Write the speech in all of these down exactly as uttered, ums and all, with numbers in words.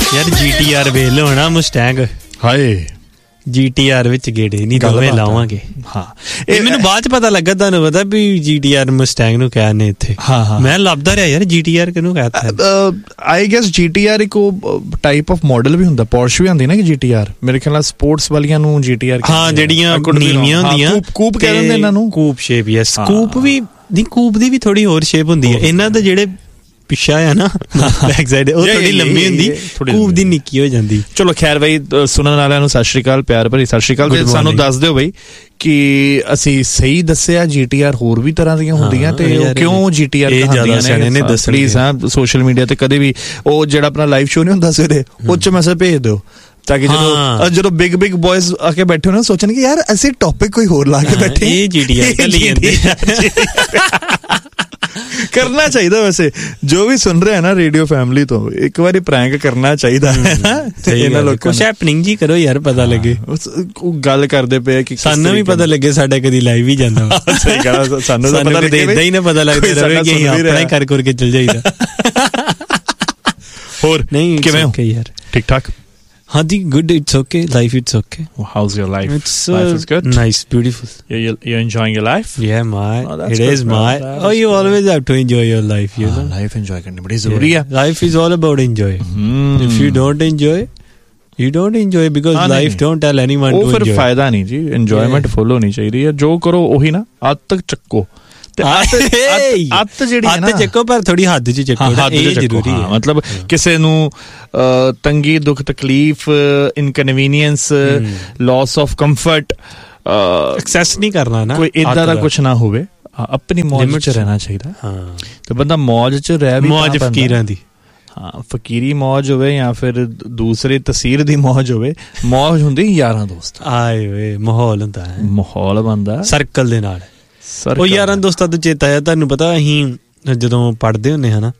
ਯਾਰ G T R ਵੇਖ ਲਓ ਨਾ ਮੁਸਟੈਂਗ ਹਾਏ ਜੀ ਟੀ ਆਰ ਵਿੱਚ ਗੇੜੇ ਨਹੀਂ ਦੋਵੇਂ ਲਾਵਾਂਗੇ। ਹਾਂ ਇਹ ਮੈਨੂੰ ਬਾਅਦ ਚ ਪਤਾ ਲੱਗਾ, ਤੁਹਾਨੂੰ ਪਤਾ ਵੀ ਜੀ ਟੀ ਆਰ ਮੁਸਟੈਂਗ ਨੂੰ ਕਹਿੰਦੇ ਇੱਥੇ। ਹਾਂ ਹਾਂ ਮੈਂ ਲੱਭਦਾ ਰਿਹਾ ਯਾਰ ਜੀ ਟੀ ਆਰ ਕਿਹਨੂੰ ਕਹਿੰਦਾ। I guess G T R ਇੱਕ ਟਾਈਪ ਆਫ ਮਾਡਲ ਵੀ ਹੁੰਦਾ, ਪੋਰਸ਼ ਵੀ ਹੁੰਦੀ ਨਾ ਕਿ ਜੀ ਟੀ ਆਰ, ਮੇਰੇ ਖਿਆਲ ਨਾਲ ਸਪੋਰਟਸ ਵਾਲੀਆਂ ਨੂੰ ਜੀ ਟੀ ਆਰ ਹਾਂ ਜਿਹੜੀਆਂ ਨੀਵੀਆਂ ਹੁੰਦੀਆਂ ਕੂਪ ਕਹਿ ਦਿੰਦੇ ਇਹਨਾਂ ਨੂੰ, ਕੂਪ ਸ਼ੇਪ। ਯੈਸ ਕੂਪ ਵੀ ਨਹੀਂ, ਕੂਪ ਦੀ ਵੀ ਥੋੜੀ ਹੋਰ ਸ਼ੇਪ ਹੁੰਦੀ ਹੈ। ਇਹਨਾਂ ਦੇ ਜਿਹੜੇ ਪਿੱਛਾ ਆ ਨਾ ਬੈਕ ਸਾਈਡ ਉਹ ਥੋੜੀ ਲੰਮੀ ਹੁੰਦੀ, ਕੂਪ ਦੀ ਨਿੱਕੀ ਹੋ ਜਾਂਦੀ। ਚਲੋ ਖੈਰ ਬਈ ਸੁਣਨ ਵਾਲਿਆਂ ਨੂੰ ਸਤਿ ਸ਼੍ਰੀ ਅਕਾਲ, ਪਿਆਰ ਭਰੀ ਸਤਿ ਸ਼੍ਰੀ ਅਕਾਲ। ਸਾਨੂੰ ਦੱਸ ਦਿਓ ਬਈ ਕਿ ਅਸੀਂ ਸਹੀ ਦੱਸਿਆ ਜੀ ਟੀ ਆਰ ਹੋਰ ਵੀ ਤਰ੍ਹਾਂ ਦੀਆਂ ਹੁੰਦੀਆਂ ਤੇ ਕਿਉਂ ਜੀ ਟੀ ਆਰ ਕਹਾਂਦੀਆਂ ਨੇ। ਪਲੀਜ਼ ਹਾਂ ਸੋਸ਼ਲ ਮੀਡੀਆ ਤੇ ਕਦੇ ਵੀ ਉਹ ਜਿਹੜਾ ਆਪਣਾ ਲਾਈਵ ਸ਼ੋਅ ਨਹੀਂ ਹੁੰਦਾ ਸਵੇਰੇ, ਉਹ 'ਚ ਮੈਸੇਜ ਭੇਜ ਦਿਓ ਤਾਂ ਕਿ ਜਦੋਂ ਜਦੋਂ ਬਿਗ ਬਿਗ ਬॉयਜ਼ ਆ ਕੇ ਬੈਠੇ ਹੋਣ ਸੋਚਣਗੇ ਯਾਰ ਅਸੀਂ ਟੌਪਿਕ ਕੋਈ ਹੋਰ ਲਾ ਕੇ ਬੈਠੇ, ਇਹ ਜੀ ਟੀ ਆਰ ਕਲੀ ਜਾਂਦੇ। ਕਰਨਾ ਚਾਹੀਦਾ ਵੈਸੇ ਜੋ ਵੀ ਸੁਣ ਰਿਹਾ ਨਾ ਰੇਡੀਓ ਫੈਮਿਲੀ ਤੋਂ, ਇੱਕ ਵਾਰੀ ਪ੍ਰੈਂਕ ਕਰਨਾ ਚਾਹੀਦਾ ਹੈ ਇਹਨਾਂ ਲੋਕਾਂ। ਕੁਛ ਹੈਪਨਿੰਗ ਜੀ ਕਰੋ ਯਾਰ, ਪਤਾ ਲੱਗੇ ਗੱਲ ਕਰਦੇ ਪਏ ਕਿ ਸਾਨੂੰ ਵੀ ਪਤਾ ਲੱਗੇ ਸਾਡਾ ਕਦੀ ਲਾਈਵ ਵੀ ਜਾਂਦਾ। ਸਹੀ ਗੱਲ, ਸਾਨੂੰ ਤਾਂ ਪਤਾ ਲੱਗੇ ਏਦਾਂ ਹੀ ਨਾ ਪਤਾ ਲੱਗਦਾ ਰਹੇ ਕਿ ਆਪਣਾ ਹੀ ਕਰ ਕਰਕੇ ਚੱਲ ਜਾਈਦਾ। ਹੋਰ ਨਹੀਂ ਕਿਵੇਂ ਹੋ ਯਾਰ? ਠੀਕ ਠਾਕ? ਹਾਂਜੀ good, it's okay, life it's okay. How's your life? It's uh, life is good, nice, beautiful. you're, you're enjoying your life? Yeah my oh, it is my oh you good. Always have to enjoy your life, you know. Life enjoy karni badi zaruri hai. Life is all about enjoy. hmm. If you don't enjoy you don't enjoy because ah, life nahi. Don't tell anyone oh, to enjoy. ਉਹ ਫਿਰ ਫਾਇਦਾ ਨਹੀਂ ਜੀ, enjoyment full ਹੋਣੀ ਚਾਹੀਦੀ ਹੈ। ਜੋ ਕਰੋ ਉਹੀ ਨਾ ਹੱਦ ਤੱਕ ਚੱਕੋ, ਅੱਤ ਜਿਹੜੀ ਹੈ ਨਾ ਚੱਕੋ ਪਰ ਥੋੜੀ ਹੱਦ ਚ ਚੱਕੋ, ਇਹ ਜ਼ਰੂਰੀ ਹੈ। ਮਤਲਬ ਕਿਸੇ ਨੂੰ ਤੰਗੀ ਦੁੱਖ ਤਕਲੀਫ inconvenience loss of comfort access ਨਹੀਂ ਕਰਨਾ ਨਾ, ਕੋਈ ਏਦਾਂ ਦਾ ਕੁਛ ਨਾ ਹੋਵੇ। ਆਪਣੀ ਮੌਜ ਚ ਰਹਿਣਾ ਚਾਹੀਦਾ। ਹਾਂ ਤੇ ਬੰਦਾ ਮੌਜ ਚ ਰਹਿ ਵੀ, ਮੌਜ ਫਕੀਰਾਂ ਦੀ, ਹਾਂ ਫਕੀਰੀ ਮੌਜ ਹੋਵੇ ਜਾਂ ਫਿਰ ਦੂਸਰੇ ਤਸੀਰ ਦੀ ਮੌਜ ਹੋਵੇ। ਮੌਜ ਹੁੰਦੀ ਯਾਰਾਂ ਦੋਸਤ ਆਏ ਵੇ, ਮਾਹੌਲ ਹੁੰਦਾ ਹੈ, ਮਾਹੌਲ ਬਣਦਾ ਸਰਕਲ ਦੇ ਨਾਲ। ਉਹ ਯਾਰਾਂ ਦੋਸਤਾਂ ਤੋਂ ਚੇਤਾ ਆਇਆ, ਤੁਹਾਨੂੰ ਪਤਾ ਅਸੀਂ ਜਦੋਂ ਪੜ੍ਹਦੇ ਹੁੰਦੇ ਹਾਂ ਨਾ,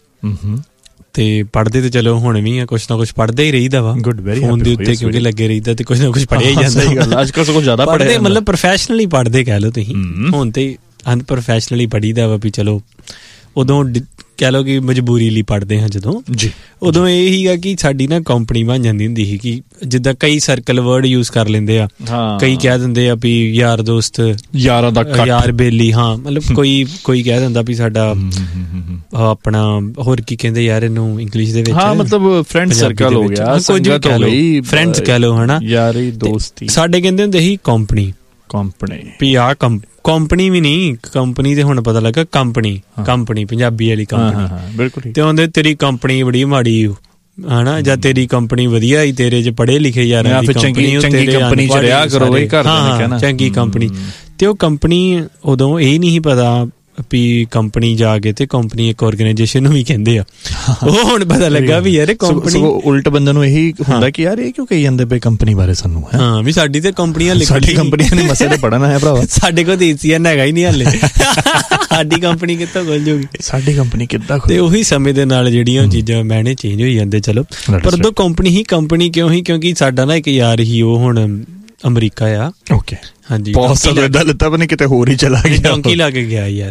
ਤੇ ਪੜ੍ਹਦੇ ਤੇ ਚਲੋ ਹੁਣ ਵੀ ਆ, ਕੁਛ ਨਾ ਕੁਛ ਪੜ੍ਹਦੇ ਹੀ ਰਹੀਦਾ ਵਾ ਫੋਨ ਦੇ ਉੱਤੇ, ਕਿਉਂਕਿ ਲੱਗੇ ਰਹੀਦਾ ਤੇ ਕੁਛ ਨਾ ਕੁਛ ਪੜ੍ਹਿਆ ਹੀ ਜਾਂਦਾ। ਅੱਜ ਕੱਲ੍ਹ ਸਗੋਂ ਜ਼ਿਆਦਾ ਪੜ੍ਹਦੇ, ਮਤਲਬ ਪ੍ਰੋਫੈਸ਼ਨਲੀ ਪੜ੍ਹਦੇ ਕਹਿ ਲਓ ਤੁਸੀਂ, ਹੁਣ ਤੇ ਅਨਪ੍ਰੋਫੈਸ਼ਨਲੀ ਪੜ੍ਹੀਦਾ ਵਾ ਵੀ ਚਲੋ। ਉਦੋਂ ਕਹਿ ਲਓ ਕਿ ਮਜਬੂਰੀ ਲਈ ਪੜ੍ਹਦੇ ਹਾਂ ਜਦੋਂ ਜੀ, ਉਦੋਂ ਇਹ ਹੀਗਾ ਕਿ ਸਾਡੀ ਨਾ ਕੰਪਨੀ ਬਣ ਜਾਂਦੀ ਹੁੰਦੀ ਸੀ ਕਿ ਜਿੱਦਾਂ ਕਈ ਸਰਕਲ ਵਰਡ ਯੂਜ਼ ਕਰ ਲੈਂਦੇ ਆ, ਕਈ ਕਹਿ ਦਿੰਦੇ ਆ ਵੀ ਯਾਰ ਦੋਸਤ, ਯਾਰਾਂ ਦਾ ਯਾਰ ਬੇਲੀ। ਹਾਂ ਮਤਲਬ ਕੋਈ ਕੋਈ ਕਹਿ ਦਿੰਦਾ ਵੀ ਸਾਡਾ ਆਪਣਾ ਹੋਰ ਕੀ ਕਹਿੰਦੇ ਯਾਰ ਇਹਨੂੰ ਇੰਗਲਿਸ਼ ਦੇ ਵਿੱਚ, ਹਾਂ ਮਤਲਬ ਫਰੈਂਡ ਸਰਕਲ ਹੋ ਗਿਆ, ਕੁਝ ਕਹਿ ਲਓ, ਫਰੈਂਡਸ ਕਹਿ ਲਓ ਹਨਾ, ਯਾਰੀ ਦੋਸਤੀ। ਸਾਡੇ ਕਹਿੰਦੇ ਹੁੰਦੇ ਸੀ ਕੰਪਨੀ, ਕੰਪਨੀ ਵੀ ਆ ਕੰਪਨੀ ਵੀ ਨਹੀਂ, ਕੰਪਨੀ ਤੇ ਹੁਣ ਪਤਾ ਲੱਗਾ ਕੰਪਨੀ, ਕੰਪਨੀ ਪੰਜਾਬੀ ਵਾਲੀ ਕੰਪਨੀ ਬਿਲਕੁਲ। ਤੇ ਉਹਦੇ ਤੇਰੀ ਕੰਪਨੀ ਬੜੀ ਮਾੜੀ ਹਨਾ, ਜਾਂ ਤੇਰੀ ਕੰਪਨੀ ਵਧੀਆ ਹੀ, ਤੇਰੇ ਚ ਪੜ੍ਹੇ ਲਿਖੇ ਯਾਰਾਂ ਦੀ ਕੰਪਨੀ, ਕੰਪਨੀ ਚ ਰਿਹਾ ਕਰੋ ਬਈ, ਘਰ ਚੰਗੀ ਕੰਪਨੀ। ਤੇ ਉਹ ਕੰਪਨੀ ਉਦੋਂ ਇਹ ਨਹੀਂ ਪਤਾ ਵੀ ਕੰਪਨੀ ਜਾ ਕੇ ਤੇ ਕੰਪਨੀ ਇੱਕ ਆਰਗੇਨਾਈਜੇਸ਼ਨ ਨੂੰ ਵੀ ਕਹਿੰਦੇ ਆ। ਉਹ ਹੁਣ ਪਤਾ ਲੱਗਾ ਵੀ ਯਾਰ ਕੰਪਨੀ, ਉਲਟ ਬੰਦੇ ਨੂੰ ਇਹੀ ਹੁੰਦਾ ਕਿ ਯਾਰ ਇਹ ਕਿਉਂ ਕਹੀ ਜਾਂਦੇ ਪਏ ਕੰਪਨੀ ਬਾਰੇ ਸਾਨੂੰ। ਹਾਂ ਵੀ ਸਾਡੀ ਤੇ ਕੰਪਨੀਆਂ ਲਿਖ, ਸਾਡੀ ਕੰਪਨੀਆਂ ਨੇ ਮਸਲੇ ਪੜ੍ਹਨਾ ਹੈ ਭਰਾਵਾ, ਸਾਡੇ ਕੋਲ ਤੇ ਏਸੀਐਨ ਹੈਗਾ ਹੀ ਨਹੀਂ ਹਾਲੇ, ਸਾਡੀ ਕੰਪਨੀ ਕਿੱਥੋਂ ਖੁੱਲ ਜੂਗੀ, ਸਾਡੀ ਕੰਪਨੀ ਕਿੱਦਾਂ ਖੁੱਲ। ਤੇ ਉਹੀ ਸਮੇਂ ਦੇ ਨਾਲ ਜਿਹੜੀਆਂ ਚੀਜ਼ਾਂ ਮੈਨੇ ਚੇਂਜ ਹੋਈ ਜਾਂਦੇ ਚਲੋ, ਪਰ ਉਦੋਂ ਕੰਪਨੀ ਹੀ ਕੰਪਨੀ ਕਿਉਂ ਹੀ, ਕਿਉਂਕਿ ਸਾਡਾ ਨਾ ਇੱਕ ਯਾਰ ਹੀ ਉਹ ਹੁਣ ਅਮਰੀਕਾ ਆ। ਓਕੇ ਹਾਂਜੀ, ਏਦਾਂ ਲੱਤਾ ਬਣੇ ਕਿਤੇ ਹੋਰ ਹੀ ਚਲਾ ਗਿਆ, ਡੋਂਕੀ ਲਾ ਕੇ ਗਿਆ ਯਾਰ।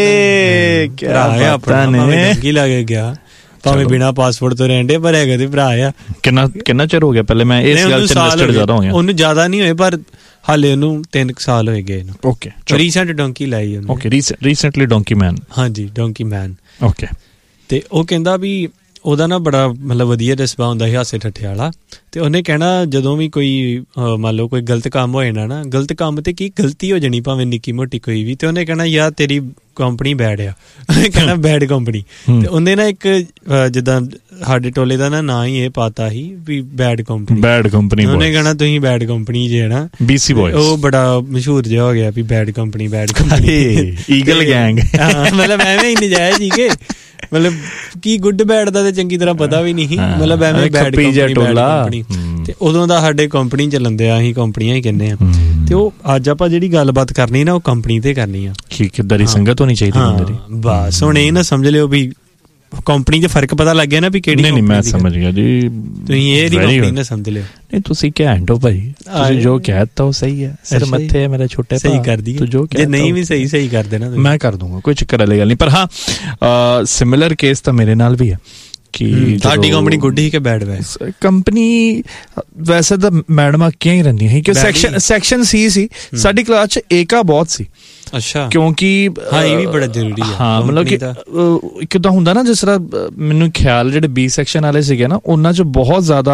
ਓਏ ਕਿਆ ਆਪਣਾ ਨੇ ਡੋਂਕੀ ਲਾ ਕੇ ਗਿਆ, ਭਾਵੇਂ ਬਿਨਾਂ ਪਾਸਪੋਰਟ ਤੋਂ ਰਹਿੰਦੇ, ਪਰ ਹੈਗਾ ਤੇ ਭਰਾ ਆ। ਕਿੰਨਾ ਕਿੰਨਾ ਚਿਰ ਹੋ ਗਿਆ ਪਹਿਲੇ? ਮੈਂ ਇਸ ਗੱਲ ਚ ਇਨਵੈਸਟਡ ਜ਼ਿਆਦਾ ਹੋ ਗਿਆ। ਉਹਨੂੰ ਜ਼ਿਆਦਾ ਨਹੀਂ ਹੋਏ, ਪਰ ਹਾਲੇ ਉਹਨੂੰ ਤਿੰਨ ਕੁ ਸਾਲ ਹੋਏ ਗਏ। ਓਕੇ ਰੀਸੈਂਟ ਡੋਂਕੀ ਲਾਈ ਉਹਨੇ। ਓਕੇ ਰੀਸੈਂਟਲੀ ਡੋਂਕੀ ਮੈਨ। ਹਾਂਜੀ ਡੋਂਕੀ ਮੈਨ। ਓਕੇ ਤੇ ਉਹ ਕਹਿੰਦਾ ਵੀ ਉਹਦਾ ਨਾ ਬੜਾ ਮਤਲਬ ਵਧੀਆ ਰਸਬਾ ਹੁੰਦਾ ਸੀ ਹਾਸੇ ਠੱਠੇ ਵਾਲਾ। ਤੇ ਉਹਨੇ ਕਹਿਣਾ ਜਦੋਂ ਵੀ ਕੋਈ ਮੰਨ ਲਓ ਕੋਈ ਗਲਤ ਕੰਮ ਹੋ ਜਾਣਾ ਨਾ, ਗਲਤ ਕੰਮ ਤੇ ਕੀ ਗਲਤੀ ਹੋ ਜਾਣੀ ਭਾਵੇਂ ਨਿੱਕੀ ਮੋਟੀ ਕੋਈ ਵੀ, ਤੇ ਉਹਨੇ ਕਹਿਣਾ ਯਾਰ ਤੇਰੀ ਕੰਪਨੀ ਬੈਡ ਆ, ਕਹਿਣਾ ਬੈਡ ਕੰਪਨੀ। ਤੇ ਉਹਨੇ ਨਾ ਇੱਕ ਜਿੱਦਾਂ ਸਾਡੇ ਟੋਲੇ ਦਾ ਨਾ ਨਾਂ ਹੀ ਇਹ ਪਾਤਾ ਸੀ ਵੀ ਬੈਡ ਕੰਪਨੀ, ਬੈਡ ਕੰਪਨੀ। ਉਹਨੇ ਕਹਿਣਾ ਤੁਸੀਂ ਬੈਡ ਕੰਪਨੀ ਜੇ ਨਾ ਬੀਸੀ ਬॉयਜ਼, ਉਹ ਬੜਾ ਮਸ਼ਹੂਰ ਜਿਹਾ ਹੋ ਗਿਆ ਵੀ bed company, bed company, eagle gang. ਮਤਲਬ ਐਵੇਂ ਹੀ ਨਜਾਇਜ਼ ਹੀ ਕੇ ਮਤਲਬ ਕੀ ਗੁੱਡ ਬੈਡ ਦਾ ਤੇ ਚੰਗੀ ਤਰ੍ਹਾਂ ਪਤਾ ਵੀ ਨਹੀਂ, ਮਤਲਬ ਐਵੇਂ ਬੈਡ ਕੰਪਨੀ। ਤੇ ਉਦੋਂ ਦਾ ਸਾਡੇ ਕੰਪਨੀ ਚੱਲਣ ਦਿਆ, ਅਸੀਂ ਕੰਪਨੀਆਂ ਹੀ ਕਹਿੰਦੇ ਆ। ਤੇ ਉਹ ਅੱਜ ਆਪਾਂ ਜਿਹੜੀ ਗੱਲਬਾਤ ਕਰਨੀ ਨਾ ਉਹ ਕੰਪਨੀ ਤੇ ਕਰਨੀ ਆ, ਕਿੱਦਾਂ ਦੀ ਸੰਗਤ ਹੋਣੀ ਚਾਹੀਦੀ ਬੰਦੇ ਦੀ। ਬਸ ਹੁਣ ਇਹ ਨਾ ਸਮਝ ਲਿਓ ਵੀ ਕੰਪਨੀ 'ਚ ਫਰਕ ਪਤਾ ਲੱਗ ਗਿਆ ਨਾ ਵੀ ਕਿਹੜੀ। ਨਹੀਂ ਮੈਂ ਸਮਝ ਗਿਆ ਜੀ, ਤੁਸੀਂ ਇਹ ਨਹੀਂ ਕੰਪਨੀ ਨਾ ਸਮਝ ਲਿਓ। ਨਹੀਂ ਤੁਸੀਂ ਘੈਂਟ ਹੋ ਭਾਈ, ਤੁਸੀਂ ਜੋ ਕਹਿ ਦਿੱਤਾ ਉਹ ਸਹੀ ਹੈ, ਸਿਰ ਮੱਥੇ ਹੈ ਮੇਰੇ ਛੋਟੇ ਭਰਾ, ਸਹੀ ਕਰ ਦੀ। ਤੂੰ ਜੋ ਕਹਿ ਨਹੀਂ ਵੀ ਸਹੀ ਸਹੀ ਕਰ ਦੇਣਾ, ਮੈਂ ਕਰ ਦੂੰਗਾ, ਕੋਈ ਚੱਕਰ ਵਾਲੀ ਗੱਲ ਨਹੀਂ। ਪਰ ਹਾਂ ਸਿਮਿਲਰ ਕੇਸ ਤਾਂ ਮੇਰੇ ਨਾਲ ਵੀ ਹੈ ਕਿ ਤੁਹਾਡੀ ਕੰਪਨੀ ਗੁੱਡ ਸੀ ਕਿ ਬੈਡ? ਵੈ ਕੰਪਨੀ ਵੈਸੇ ਤਾਂ ਮੈਡਮਾਂ ਕਿਆਂ ਹੀ ਰਹਿੰਦੀਆਂ ਸੀ ਕਿ ਸੈਕਸ਼ਨ ਸੈਕਸ਼ਨ ਸੀ ਸੀ ਸਾਡੀ ਕਲਾਸ 'ਚ ਏਕਾ ਬਹੁਤ ਸੀ। ਅੱਛਾ, ਕਿਉਂਕਿ ਹਾਂ ਇਹ ਵੀ ਬੜਾ ਜ਼ਰੂਰੀ ਹੈ। ਹਾਂ ਮਤਲਬ ਕਿ ਇੱਕ ਤਾਂ ਹੁੰਦਾ ਨਾ ਜਿਸ ਤਰ੍ਹਾਂ ਮੈਨੂੰ ਖਿਆਲ ਜਿਹੜੇ ਬੀ ਸੈਕਸ਼ਨ ਵਾਲੇ ਸੀਗੇ ਨਾ ਉਹਨਾਂ 'ਚ ਬਹੁਤ ਜ਼ਿਆਦਾ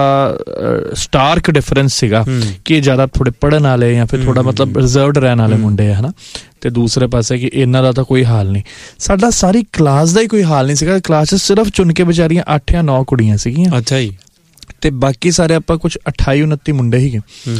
ਸਟਾਰਕ ਡਿਫਰੈਂਸ ਸੀਗਾ ਕਿ ਜ਼ਿਆਦਾ ਥੋੜੇ ਪੜ੍ਹਨ ਵਾਲੇ ਜਾਂ ਫਿਰ ਥੋੜਾ ਮਤਲਬ ਰਿਜ਼ਰਵਡ ਰਹਿਣ ਵਾਲੇ ਮੁੰਡੇ ਹੈ ਨਾ, ਤੇ ਦੂਸਰੇ ਪਾਸੇ ਕਿ ਇਹਨਾਂ ਦਾ ਤਾਂ ਕੋਈ ਹਾਲ ਨਹੀਂ। ਸਾਡਾ ਸਾਰੀ ਕਲਾਸ ਦਾ ਹੀ ਕੋਈ ਹਾਲ ਨਹੀਂ ਸੀਗਾ। ਕਲਾਸ 'ਚ ਸਿਰਫ ਚੁਣ ਕੇ ਵਿਚਾਰੀਆਂ ਅੱਠ ਜਾਂ ਨੌ ਕੁੜੀਆਂ ਸੀਗੀਆਂ। ਅੱਛਾ ਜੀ। ਤੇ ਬਾਕੀ ਸਾਰੇ ਆਪਾਂ ਕੁਛ ਅਠਾਈ ਉਨੱਤੀ ਮੁੰਡੇ ਸੀਗੇ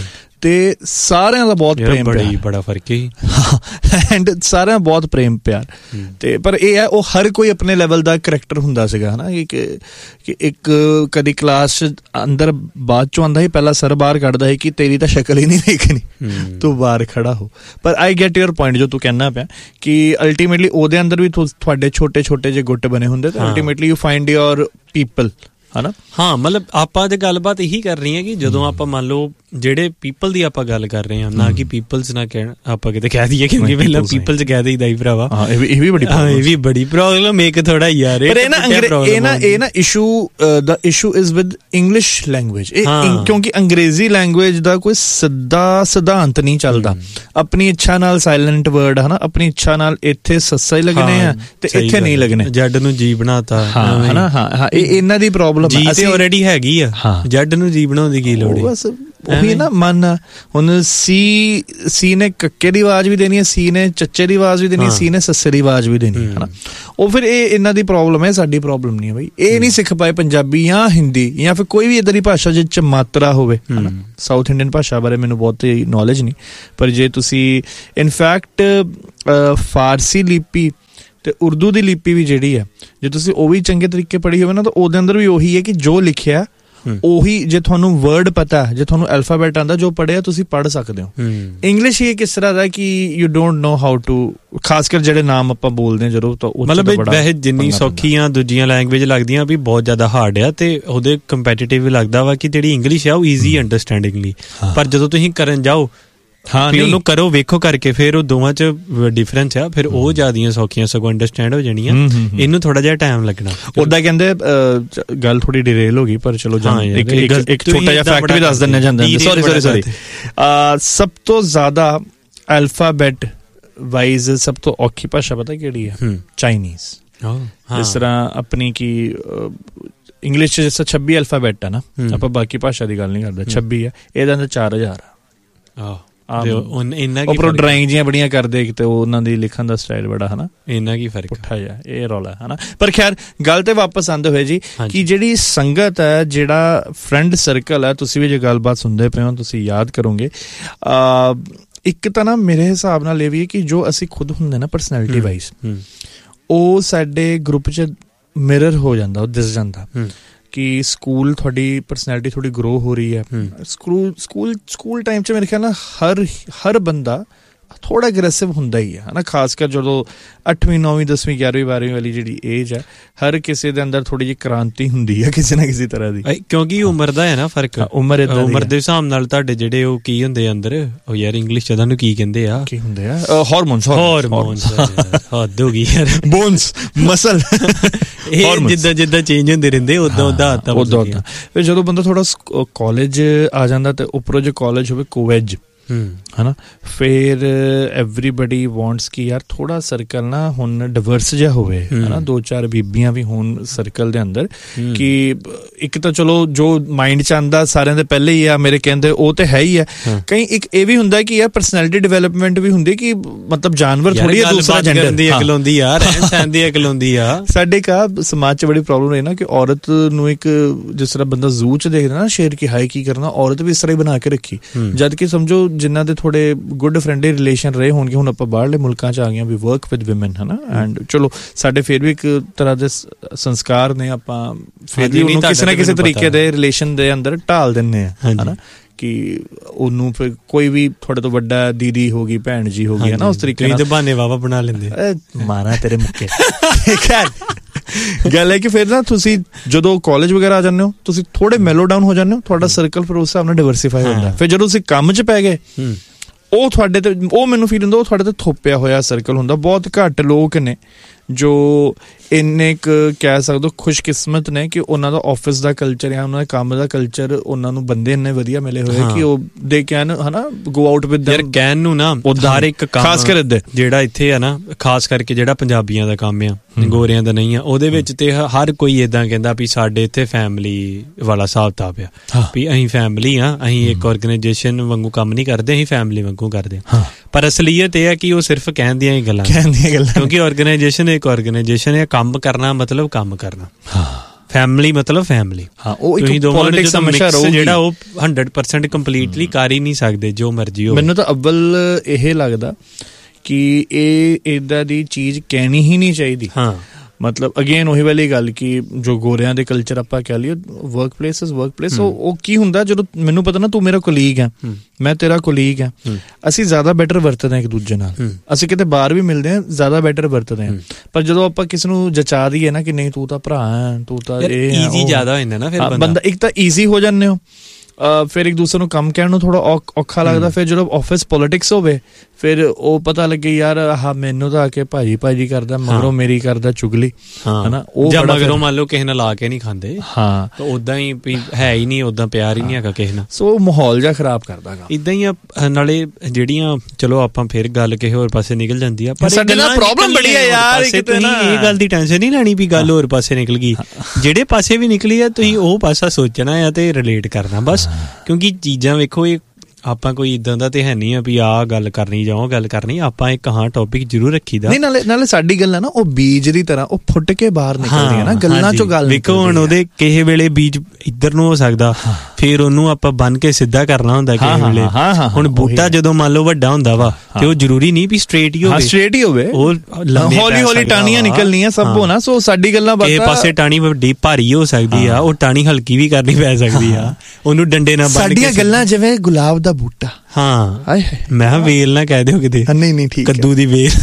ਤੇ ਸਾਰਿਆਂ ਦਾ ਬਹੁਤ ਪ੍ਰੇਮ ਪਿਆਰ, ਬੜਾ ਫਰਕ ਹੀ ਐਂਡ ਸਾਰਿਆਂ ਦਾ ਬਹੁਤ ਪ੍ਰੇਮ ਪਿਆਰ। ਤੇ ਪਰ ਇਹ ਹੈ ਉਹ ਹਰ ਕੋਈ ਆਪਣੇ ਲੈਵਲ ਦਾ ਕਰੈਕਟਰ ਹੁੰਦਾ ਸੀਗਾ ਹਨਾ, ਕਿ ਇੱਕ ਕਦੀ ਕਲਾਸ ਅੰਦਰ ਬਾਅਦ ਚੋਂ ਆਉਂਦਾ ਸੀ, ਪਹਿਲਾਂ ਸਰ ਬਾਹਰ ਕੱਢਦਾ ਸੀ ਕਿ ਤੇਰੀ ਤਾਂ ਸ਼ਕਲ ਹੀ ਨਹੀਂ ਦੇਖਣੀ, ਤੂੰ ਬਾਹਰ ਖੜਾ ਹੋ। ਪਰ ਆਈ ਗੈਟ ਯੂਅਰ ਪੁਆਇੰਟ ਜੋ ਤੂੰ ਕਹਿਣਾ ਪਿਆ ਕਿ ਅਲਟੀਮੇਟਲੀ ਉਹਦੇ ਅੰਦਰ ਵੀ ਤੁਹਾਡੇ ਛੋਟੇ ਛੋਟੇ ਜਿਹੇ ਗੁੱਟ ਬਣੇ ਹੁੰਦੇ ਤੇ ultimately you find your people ਹਨਾ। ਹਾਂ ਮਤਲਬ ਆਪਾਂ ਤੇ ਗੱਲਬਾਤ ਇਹੀ ਕਰ ਰਹੀ ਹਾਂ ਕਿ ਜਦੋਂ ਆਪਾਂ ਮੰਨ ਲਓ ਜਿਹੜੇ ਪੀਪਲ ਦੀ ਆਪਾਂ ਗੱਲ ਕਰ ਰਹੇ ਹਾਂ, ਨਾ ਕਿ ਪੀਪਲਸ ਨਾ ਕਹਿਣ ਆਪਾਂ ਕਿਤੇ ਕਹਿ ਦਈਏ ਕਿਉਂਕਿ ਪਹਿਲਾਂ ਪੀਪਲ ਚ ਕਹਿ ਦਈਦਾ ਹੀ ਭਰਾਵਾ। ਹਾਂ ਇਹ ਵੀ ਇਹ ਵੀ ਬੜੀ ਇਹ ਵੀ ਬੜੀ ਪ੍ਰੋਬਲਮ ਇੱਕ ਥੋੜਾ ਯਾਰ। ਪਰ ਇਹ ਨਾ ਇਹ ਨਾ ਇਹ ਨਾ issue the issue is with English language, ਕਿਉਂਕਿ ਅੰਗਰੇਜ਼ੀ ਲੈਂਗੁਏਜ ਦਾ ਕੋਈ ਸਿੱਧਾ ਸਿਧਾਂਤ ਨਹੀਂ ਚੱਲਦਾ। ਆਪਣੀ ਇੱਛਾ ਨਾਲ ਸਾਇਲੈਂਟ ਵਰਡ ਹਨਾ, ਆਪਣੀ ਇੱਛਾ ਨਾਲ ਇੱਥੇ ਸੱਸਾ ਹੀ ਲੱਗਣੇ ਆ ਤੇ ਇੱਥੇ ਨਹੀਂ ਲੱਗਣੇ। ਜੱਡ ਨੂੰ ਜੀ ਬਣਾਤਾ ਹਨਾ। ਹਾਂ ਹਾਂ ਇਹ ਇਹਨਾਂ ਦੀ ਪ੍ਰੋਬਲਮ ਜੀ ਤੇ ਆਲਰੇਡੀ ਹੈਗੀ ਆ, ਜੱਡ ਨੂੰ ਜੀ ਬਣਾਉਣ ਦੀ ਕੀ ਲੋੜ ਹੈ? ਬਸ ਉਹੀ ਨਾ ਮਨ ਹੁਣ ਸੀ ਸੀ ਨੇ ਕੱਕੇ ਦੀ ਆਵਾਜ਼ ਵੀ ਦੇਣੀ ਹੈ, ਸੀ ਨੇ ਚੱਚੇ ਦੀ ਆਵਾਜ਼ ਵੀ ਦੇਣੀ ਹੈ, ਸੀ ਨੇ ਸੱਸੇ ਦੀ ਆਵਾਜ਼ ਵੀ ਦੇਣੀ ਹੈ ਹਨਾ। ਉਹ ਫਿਰ ਇਹ ਇਹਨਾਂ ਦੀ ਪ੍ਰੋਬਲਮ ਹੈ, ਸਾਡੀ ਪ੍ਰੋਬਲਮ ਨਹੀਂ ਹੈ ਬਈ। ਇਹ ਨਹੀਂ ਸਿੱਖ ਪਾਏ ਪੰਜਾਬੀ ਜਾਂ ਹਿੰਦੀ ਜਾਂ ਫਿਰ ਕੋਈ ਵੀ ਇੱਦਾਂ ਦੀ ਭਾਸ਼ਾ ਜਿਹ 'ਚ ਮਾਤਰਾ ਹੋਵੇ ਹਨਾ। ਸਾਊਥ ਇੰਡੀਅਨ ਭਾਸ਼ਾ ਬਾਰੇ ਮੈਨੂੰ ਬਹੁਤ ਨੌਲੇਜ ਨਹੀਂ, ਪਰ ਜੇ ਤੁਸੀਂ ਇਨਫੈਕਟ ਫਾਰਸੀ ਲਿਪੀ ਤੇ ਉਰਦੂ ਦੀ ਲਿਪੀ ਵੀ ਜਿਹੜੀ ਹੈ ਜੇ ਤੁਸੀਂ ਉਹ ਵੀ ਚੰਗੇ ਤਰੀਕੇ ਪੜ੍ਹੀ ਹੋਵੇ ਨਾ ਤਾਂ ਉਹਦੇ ਅੰਦਰ ਵੀ ਉਹੀ ਹੈ ਕਿ ਜੋ ਲਿਖਿਆ ਉਹੀ, ਜੇ ਤੁਹਾਨੂੰ ਵਰਡ ਪਤਾ, ਜੇ ਤੁਹਾਨੂੰ ਅਲਫਾਬੈਟ ਆਉਂਦਾ, ਜੋ ਪੜ੍ਹਿਆ ਤੁਸੀਂ ਪੜ੍ਹ ਸਕਦੇ ਹੋ। ਇੰਗਲਿਸ਼ ਹੀ ਕਿਸ ਤਰ੍ਹਾਂ ਦਾ ਕਿ you don't know how to, ਖਾਸ ਕਰ ਜਿਹੜੇ ਨਾਮ ਆਪਾਂ ਬੋਲਦੇ ਹਾਂ ਜਦੋਂ, ਤਾਂ ਮਤਲਬ ਵੈਸੇ ਜਿੰਨੀ ਸੌਖੀਆਂ ਦੂਜੀਆਂ ਲੈਂਗੁਏਜ ਲੱਗਦੀਆਂ ਵੀ ਬਹੁਤ ਜ਼ਿਆਦਾ ਹਾਰਡ ਆ ਤੇ ਉਹਦੇ ਕੰਪੈਟੀਟਿਵ ਵੀ ਲੱਗਦਾ ਵਾ ਕਿ ਜਿਹੜੀ ਇੰਗਲਿਸ਼ ਆ ਉਹ ਈਜ਼ੀ ਅੰਡਰਸਟੈਂਡਿੰਗ ਲਈ। ਪਰ ਜਦੋਂ ਤੁਸੀਂ ਕਰਨ ਜਾਓ ਹਾਂ ਉਹਨੂੰ ਕਰੋ ਵੇਖੋ ਕਰਕੇ ਫਿਰ ਉਹ ਦੋਵਾਂ 'ਚ ਡਿਫਰੈਂਸ ਆ, ਫਿਰ ਉਹ ਜ਼ਿਆਦੀਆਂ ਸੌਖੀਆਂ ਸਗੋਂ ਅੰਡਰਸਟੈਂਡ ਹੋ ਜਾਣੀਆਂ। ਇਹਨੂੰ ਥੋੜਾ ਜਿਹਾ ਟਾਈਮ ਲੱਗਣਾ। ਉੱਦਾਂ ਕਹਿੰਦੇ ਗੱਲ ਥੋੜੀ ਡਿਰੇਲ ਹੋ ਗਈ ਪਰ ਚਲੋ ਇੱਕ ਛੋਟਾ ਜਿਹਾ ਫੈਕਟ ਵੀ ਦੱਸ ਦਿੰਦੇ ਜਾਂਦੇ। ਸੌਰੀ ਸੌਰੀ ਸੌਰੀ ਸਭ ਤੋਂ ਜ਼ਿਆਦਾ ਅਲਫਾਬੈਟ ਵਾਈਜ਼ ਸਭ ਤੋਂ ਔਖੀ ਭਾਸ਼ਾ ਪਤਾ ਕਿਹੜੀ ਹੈ? ਚਾਈਨੀਜ਼। ਜਿਸ ਤਰ੍ਹਾਂ ਆਪਣੀ ਕੀ ਇੰਗਲਿਸ਼ 'ਚ ਜਿਸ ਤਰ੍ਹਾਂ ਛੱਬੀ ਅਲਫਾਬੈਟ ਆ ਨਾ, ਆਪਾਂ ਬਾਕੀ ਭਾਸ਼ਾ ਦੀ ਗੱਲ ਨਹੀਂ ਕਰਦੇ, ਛੱਬੀ ਆ, ਇਹਦੇ ਅੰਦਰ ਚਾਰ ਹਜ਼ਾਰ ਆ। ਉੱਪਰੋਂ ਡਰਾਇੰਗ ਜਿਹੀਆਂ ਬੜੀਆਂ ਕਰਦੇ ਤੇ ਉਹਨਾਂ ਦੀ ਲਿਖਣ ਦਾ ਸਟਾਈਲ ਬੜਾ ਹਨਾ, ਇੰਨਾ ਕੀ ਫਰਕ ਪੁੱਠਾ ਜਿਹਾ ਇਹ ਰੌਲਾ ਹਨਾ। ਪਰ ਖੈਰ ਗੱਲ ਤੇ ਵਾਪਸ ਆਉਂਦੇ ਹੋਏ ਜੀ ਕਿ ਜਿਹੜੀ ਸੰਗਤ ਹੈ, ਜਿਹੜਾ ਫਰੈਂਡ ਸਰਕਲ ਹੈ, ਤੁਸੀਂ ਵੀ ਜੇ ਗੱਲਬਾਤ ਸੁਣਦੇ ਪਏ ਹੋ ਤੁਸੀਂ ਯਾਦ ਕਰੋਗੇ ਇੱਕ ਤਾਂ ਨਾ ਮੇਰੇ ਹਿਸਾਬ ਨਾਲ ਇਹ ਵੀ ਕਿ ਜੋ ਅਸੀਂ ਖੁਦ ਹੁੰਦੇ ਨਾ ਪਰਸਨੈਲਿਟੀ ਵਾਈਜ਼, ਉਹ ਸਾਡੇ ਗਰੁੱਪ 'ਚ ਮਿਰਰ ਹੋ ਜਾਂਦਾ, ਉਹ ਦਿਸ ਜਾਂਦਾ ਕਿ ਸਕੂਲ ਤੁਹਾਡੀ ਪਰਸਨੈਲਿਟੀ ਥੋੜੀ ਗਰੋ ਹੋ ਰਹੀ ਹੈ। ਸਕੂਲ ਸਕੂਲ ਸਕੂਲ ਟਾਈਮ 'ਚ ਮੇਰੇ ਖਿਆਲ ਨਾਲ ਹਰ ਹਰ ਬੰਦਾ ਥੋੜਾ ਅਗਰੈਸਿਵ ਹੁੰਦਾ ਹੀ ਹੈ ਨਾ, ਖਾਸ ਕਰ ਜਦੋਂ ਅੱਠਵੀਂ ਨੌਵੀਂ ਦਸਵੀਂ ਗਿਆਰਵੀਂ ਬਾਰਵੀਂ ਵਾਲੀ ਜਿਹੜੀ ਏਜ ਹੈ, ਹਰ ਕਿਸੇ ਦੇ ਅੰਦਰ ਥੋੜੀ ਜਿਹੀ ਕ੍ਰਾਂਤੀ ਹੁੰਦੀ ਹੈ ਕਿਸੇ ਨਾ ਕਿਸੇ ਤਰ੍ਹਾਂ ਦੀ, ਕਿਉਂਕਿ ਉਮਰ ਦਾ ਹੈ ਨਾ ਫਰਕ। ਉਮਰ ਉਮਰ ਦੇ ਹਿਸਾਬ ਨਾਲ ਤੁਹਾਡੇ ਜਿਹੜੇ ਉਹ ਕੀ ਹੁੰਦੇ ਅੰਦਰ, ਉਹ ਯਾਰ ਇੰਗਲਿਸ਼ 'ਚ ਉਹਨਾਂ ਨੂੰ ਕੀ ਕਹਿੰਦੇ ਆ, ਕੀ ਹੁੰਦੇ ਆ ਹਾਰਮੋਨਸ। ਹਾਰਮੋਨਸ ਹੱਦ ਹੋ ਗਈ ਯਾਰ। ਬੋਨਸ ਮਸਲ ਇਹ ਜਿੱਦਾਂ ਜਿੱਦਾਂ ਚੇਂਜ ਹੁੰਦੇ ਰਹਿੰਦੇ ਉਦਾਂ ਉਦਾਂ ਆਦਤਾਂ ਉਦਾਂ ਉਦਾਂ। ਫਿਰ ਜਦੋਂ ਬੰਦਾ ਥੋੜਾ ਕਾਲਜ ਆ ਜਾਂਦਾ ਤੇ ਉੱਪਰੋਂ ਜੇ ਕਾਲਜ ਹੋਵੇ ਕੋਵੈਜ ਹੈ ਨਾ, ਫਿਰ ਐਵਰੀਬਡੀ ਵਾਂਟਸ ਕਿ ਯਾਰ ਥੋੜਾ ਸਰਕਲ ਨਾ ਹੁਣ ਡਿਵਰਸ ਜਿਹਾ ਹੋਵੇ ਹੈ ਨਾ, ਦੋ ਚਾਰ ਬੀਬੀਆਂ ਵੀ ਹੋਣ ਸਰਕਲ ਦੇ ਅੰਦਰ, ਕਿ ਇੱਕ ਤਾਂ ਚਲੋ ਜੋ ਮਾਈਂਡ 'ਚ ਆਉਂਦਾ ਸਾਰਿਆਂ ਦੇ ਪਹਿਲੇ ਹੀ ਆ ਮੇਰੇ ਕਹਿੰਦੇ ਉਹ ਤੇ ਹੈ ਹੀ ਹੈ, ਕਈ ਇੱਕ ਇਹ ਵੀ ਹੁੰਦਾ ਕਿ ਯਾਰ ਪਰਸਨੈਲਿਟੀ ਡਿਵੈਲਪਮੈਂਟ ਵੀ ਹੁੰਦੀ ਕਿ ਮਤਲਬ ਜਾਨਵਰ ਥੋੜੀ ਆ, ਦੂਸਰਾ ਜੈਂਡਰ ਦੀ ਅਕਲ ਹੁੰਦੀ ਆ, ਰਹਿਣ ਸਹਿਣ ਦੀ ਅਕਲ ਹੁੰਦੀ ਆ। ਸਾਡੇ ਕਾ ਸਮਾਜ 'ਚ ਬੜੀ ਪ੍ਰੋਬਲਮ ਰਹੀ ਨਾ ਕਿ ਔਰਤ ਨੂੰ ਇੱਕ ਜਿਸ ਤਰ੍ਹਾਂ ਬੰਦਾ ਜ਼ੂ 'ਚ ਦੇਖਦਾ ਨਾ ਸ਼ੇਰ ਕੀ ਹਾਈ ਕੀ ਕਰਨਾ, ਔਰਤ ਵੀ ਇਸ ਤਰ੍ਹਾਂ ਹੀ ਬਣਾ ਕੇ ਰੱਖੀ, ਜਦ ਕਿ ਸਮਝੋ ਜਿਨ੍ਹਾਂ ਦੇ ਥੋੜੇ ਗੁੱਡ ਫਰੈਂਡਲੀ ਰਿਲੇਸ਼ਨ ਰਹੇ ਹੋਣਗੇ, ਹੁਣ ਆਪਾਂ ਬਾਹਰਲੇ ਮੁਲਕਾਂ 'ਚ ਆ ਗਏ ਵੀ ਵਰਕ ਵਿਦ ਵਿਮਨ ਹੈ ਨਾ, ਐਂਡ ਚਲੋ ਸਾਡੇ ਫਿਰ ਵੀ ਇੱਕ ਤਰ੍ਹਾਂ ਦੇ ਸੰਸਕਾਰ ਨੇ, ਆਪਾਂ ਫਿਰ ਵੀ ਉਹਨੂੰ ਕਿਸੇ ਨਾ ਕਿਸੇ ਤਰੀਕੇ ਦੇ ਰਿਲੇਸ਼ਨ ਦੇ ਅੰਦਰ ਢਾਲ ਦਿੰਦੇ ਆ ਹੈ ਨਾ, ਕਿ ਉਹਨੂੰ ਫਿਰ ਕੋਈ ਵੀ ਤੁਹਾਡੇ ਤੋਂ ਵੱਡਾ ਦੀਦੀ ਹੋ ਗਈ, ਭੈਣ ਜੀ ਹੋ ਗਈ ਹੈ ਨਾ, ਉਸ ਤਰੀਕੇ ਨਾਲ ਬਹਾਨੇ ਵਾਵਾ ਬਣਾ ਲੈਂਦੇ ਮਾਰਾ ਤੇਰੇ ਮੁੱਕੇ। ਗੱਲ ਹੈ ਕਿ ਫਿਰ ਨਾ ਤੁਸੀਂ ਜਦੋਂ ਕਾਲਜ ਵਗੈਰਾ ਆ ਜਾਂਦੇ ਹੋ ਤੁਸੀਂ ਥੋੜੇ ਮੈਲੋ ਡਾਊਨ ਹੋ ਜਾਂਦੇ ਹੋ, ਤੁਹਾਡਾ ਸਰਕਲ ਫਿਰ ਉਸ ਹਿਸਾਬ ਨਾਲ ਡਿਵਰਸੀਫਾਈ ਹੁੰਦਾ। ਫਿਰ ਜਦੋਂ ਤੁਸੀਂ ਕੰਮ 'ਚ ਪੈ ਗਏ ਉਹ ਤੁਹਾਡੇ ਤੇ, ਉਹ ਮੈਨੂੰ ਫੀਲ ਹੁੰਦਾ ਉਹ ਤੁਹਾਡੇ ਤੇ ਥੋਪਿਆ ਹੋਇਆ ਸਰਕਲ ਹੁੰਦਾ। ਬਹੁਤ ਘੱਟ ਲੋਕ ਨੇ ਜੋ ਇੰਨੇ ਕੁ ਕਹਿ ਸਕਦੇ ਹੋ ਖੁਸ਼ਕਿਸਮਤ ਨੇ ਕਿ ਉਹਨਾਂ ਦਾ ਆਫਿਸ ਦਾ ਕਲਚਰ ਜਾਂ ਉਹਨਾਂ ਦੇ ਕੰਮ ਦਾ ਕਲਚਰ, ਉਹਨਾਂ ਨੂੰ ਬੰਦੇ ਇੰਨੇ ਵਧੀਆ ਮਿਲੇ ਹੋਏ ਕਿ ਉਹ ਦੇ ਕੈਨ ਹਨਾ ਗੋ ਆਊਟ ਵਿਦ ਯਾਰ ਕਹਿਣ ਨੂੰ ਨਾ ਹਰ ਇੱਕ ਕੰਮ ਖਾਸ ਕਰ ਜਿਹੜਾ ਇੱਥੇ ਆ ਨਾ, ਖਾਸ ਕਰਕੇ ਜਿਹੜਾ ਪੰਜਾਬੀਆਂ ਦਾ ਕੰਮ ਆ, ਗੋਰਿਆਂ ਦਾ ਨਹੀਂ ਆ, ਉਹਦੇ ਵਿੱਚ ਤੇ ਹਰ ਕੋਈ ਏਦਾਂ ਕਹਿੰਦਾ ਵੀ ਸਾਡੇ ਇੱਥੇ ਫੈਮਿਲੀ ਵਾਲਾ ਹਿਸਾਬ ਕਿਤਾਬ ਆ ਵੀ ਅਸੀਂ ਫੈਮਿਲੀ ਆ, ਅਸੀਂ ਇੱਕ ਆਰਗੇਨਾਈਜੇਸ਼ਨ ਵਾਂਗੂ ਕੰਮ ਨਹੀਂ ਕਰਦੇ, ਅਸੀਂ ਫੈਮਿਲੀ ਵਾਂਗੂ ਕਰਦੇ ਹਾਂ। ਪਰ ਅਸਲੀਅਤ ਇਹ ਹੈ ਕਿ ਉਹ ਸਿਰਫ ਕਹਿਣ ਦੀਆਂ ਹੀ ਗੱਲਾਂ, ਕਿਉਂਕਿ ਆਰਗੇਨਾਈਜੇਸ਼ਨ ਇੱਕ ਆਰਗੇਨਾਈਜੇਸ਼ਨ ਹੈ, ਕੰਮ ਕਰਨਾ ਮਤਲਬ ਕੰਮ ਕਰਨਾ, ਫੈਮਿਲੀ ਮਤਲਬ ਫੈਮਿਲੀ। ਹਾਂ, ਉਹ ਇੱਕ ਪੋਲਿਟਿਕਸ ਹਮੇਸ਼ਾ ਰਹੂਗੀ ਜਿਹੜਾ ਉਹ ਹੰਡਰਡ ਪਰਸੈਂਟ ਕੰਪਲੀਟਲੀ ਕਰ ਹੀ ਨਹੀਂ ਸਕਦੇ ਜੋ ਮਰਜ਼ੀ ਹੋਵੇ। ਮੈਨੂੰ ਤਾਂ ਅੱਵਲ ਇਹ ਲੱਗਦਾ ਕਿ ਇਹ ਏਦਾਂ ਦੀ ਚੀਜ਼ ਕਹਿਣੀ ਹੀ ਨਹੀਂ ਚਾਹੀਦੀ। ਹਾਂ, ਮਤਲਬ ਅਗੇਨ ਉਹੀ ਵਾਲੀ ਗੱਲ ਕਿ ਜੋ ਗੋਰਿਆਂ ਦੇ ਕਲਚਰ ਆਪਾਂ ਕਹਿ ਲਈਏ work place is work place, ਉਹ ਕੀ ਹੁੰਦਾ ਜਦੋਂ ਮੈਨੂੰ ਪਤਾ ਨਾ ਤੂੰ ਮੇਰਾ ਕੋਲੀਗ ਹੈ, ਮੈਂ ਤੇਰਾ ਕੋਲੀਗ ਹੈ, ਅਸੀਂ ਜ਼ਿਆਦਾ ਬੈਟਰ ਵਰਤਦੇ ਹਾਂ ਇੱਕ ਦੂਜੇ ਨਾਲ, ਅਸੀਂ ਕਿਤੇ ਬਾਹਰ ਵੀ ਮਿਲਦੇ ਹਾਂ ਜ਼ਿਆਦਾ ਬੈਟਰ ਵਰਤਦੇ ਹਾਂ। ਪਰ ਜਦੋਂ ਆਪਾਂ ਕਿਸੇ ਨੂੰ ਜਚਾ ਦਈਏ ਨਾ ਕਿ ਨਹੀਂ ਤੂੰ ਤਾਂ ਭਰਾ ਹੈ, ਤੂੰ ਤਾਂ ਇਹ ਈਜ਼ੀ ਜ਼ਿਆਦਾ ਹੋ ਜਾਂਦਾ ਨਾ, ਫਿਰ ਬੰਦਾ ਇੱਕ ਤਾਂ ਈਜ਼ੀ ਹੋ ਜਾਂਦੇ ਹੋ, ਫਿਰ ਇੱਕ ਦੂਸਰੇ ਨੂੰ ਕੰਮ ਕਹਿਣ ਨੂੰ ਥੋੜਾ ਔਖਾ ਲੱਗਦਾ। ਫਿਰ ਜਦੋਂ ਆਫਿਸ ਪੋਲਿਟਿਕਸ ਹੋਵੇ ਫਿਰ ਉਹ ਪਤਾ ਲੱਗੇ ਯਾਰ ਆਹ ਮੈਨੂੰ ਤਾਂ ਆ ਕੇ ਭਾਜੀ ਭਾਜੀ ਕਰਦਾ, ਮਗਰੋਂ ਮੇਰੀ ਕਰਦਾ ਚੁਗਲੀ, ਹਨਾ, ਉਹ ਜਾਂ ਮਗਰੋਂ ਮੰਨ ਲਓ ਕਿਸੇ ਨਾਲ ਲਾ ਕੇ ਨਹੀਂ ਖਾਂਦੇ, ਹਾਂ ਓਦਾਂ ਹੀ ਹੈ ਹੀ ਨਹੀਂ, ਓਦਾਂ ਪਿਆਰ ਹੀ ਨਹੀਂ ਹੈਗਾ ਕਿਸੇ ਨਾਲ, ਸੋ ਮਾਹੌਲ ਜਿਹਾ ਖਰਾਬ ਕਰਦਾ ਗਾ ਇਦਾਂ ਹੀ ਆ। ਨਾਲੇ ਜਿਹੜੀਆਂ ਚਲੋ ਆਪਾਂ ਫਿਰ ਗੱਲ ਕਿਸੇ ਹੋਰ ਪਾਸੇ ਨਿਕਲ ਜਾਂਦੀ ਆ, ਪਰ ਸਾਡੇ ਨਾਲ ਪ੍ਰੋਬਲਮ ਬੜੀ ਹੈ ਯਾਰ, ਤੁਸੀਂ ਇਹ ਗੱਲ ਦੀ ਟੈਨਸ਼ਨ ਨਹੀਂ ਲੈਣੀ ਵੀ ਗੱਲ ਹੋਰ ਪਾਸੇ ਨਿਕਲ ਗਈ, ਜਿਹੜੇ ਪਾਸੇ ਵੀ ਨਿਕਲੀ ਆ ਤੁਸੀਂ ਉਹ ਪਾਸਾ ਸੋਚਣਾ ਆ ਤੇ ਰਿਲੇਟ ਕਰਨਾ ਬਸ। ਕਿਉਂਕਿ ਚੀਜ਼ਾਂ ਵੇਖੋ, ਇਹ ਆਪਾਂ ਕੋਈ ਇਦਾਂ ਦਾ ਤੇ ਹੈ ਨਹੀਂ ਆ ਵੀ ਆਹ ਗੱਲ ਕਰਨੀ ਜਾਂ ਉਹ ਗੱਲ ਕਰਨੀ, ਆਪਾਂ ਇੱਕ ਹਾਂ ਟੌਪਿਕ ਜ਼ਰੂਰ ਰੱਖੀਦਾ। ਨਹੀਂ, ਨਾਲੇ ਨਾਲੇ ਸਾਡੀ ਗੱਲਾਂ ਨਾ ਉਹ ਬੀਜ ਦੀ ਤਰ੍ਹਾਂ ਉਹ ਫੁੱਟ ਕੇ ਬਾਹਰ ਨਿਕਲਦੀਆਂ ਨਾ, ਗੱਲਾਂ ਚੋਂ ਗੱਲ ਵੇਖੋ। ਹੁਣ ਉਹਦੇ ਕਿਸੇ ਵੇਲੇ ਬੀਜ ਇੱਧਰ ਨੂੰ ਹੋ ਸਕਦਾ, ਫਿਰ ਉਹਨੂੰ ਆਪਾਂ ਬੰਨ ਕੇ ਸਿੱਧਾ ਕਰਨਾ ਹੁੰਦਾ ਕਿਸੇ ਵੇਲੇ। ਹੁਣ ਬੂਟਾ ਜਦੋਂ ਮੰਨ ਲਓ ਵੱਡਾ ਹੁੰਦਾ ਵਾ ਤੇ ਉਹ ਜ਼ਰੂਰੀ ਨਹੀਂ ਵੀ ਸਟ੍ਰੇਟ ਹੀ ਹੋਵੇ, ਸਟ੍ਰੇਟ ਹੀ ਹੋਵੇ, ਉਹ ਹੌਲੀ ਹੌਲੀ ਟਾਹਣੀਆਂ ਨਿਕਲਣੀਆਂ ਸਭ ਹੋਣਾ। ਸੋ ਸਾਡੀ ਗੱਲਾਂ ਕਿਸੇ ਪਾਸੇ ਟਾਹਣੀ ਵੱਡੀ ਭਾਰੀ ਹੋ ਸਕਦੀ ਆ, ਉਹ ਟਾਹਣੀ ਹਲਕੀ ਵੀ ਕਰਨੀ ਪੈ ਸਕਦੀ ਆ, ਉਹਨੂੰ ਡੰਡੇ ਨਾਲ ਬੰਨ ਕੇ। ਸਾਡੀਆਂ ਗੱਲਾਂ ਜਿਵੇਂ ਗੁਲਾਬ ਦਾ ਬੂਟਾ। ਹਾਂ, ਮੈਂ ਵੇਲ ਨਾ ਕਹਿ ਦਿਓ ਕਿਤੇ, ਨਹੀਂ ਨਹੀਂ ਠੀਕ, ਕੱਦੂ ਦੀ ਵੇਲ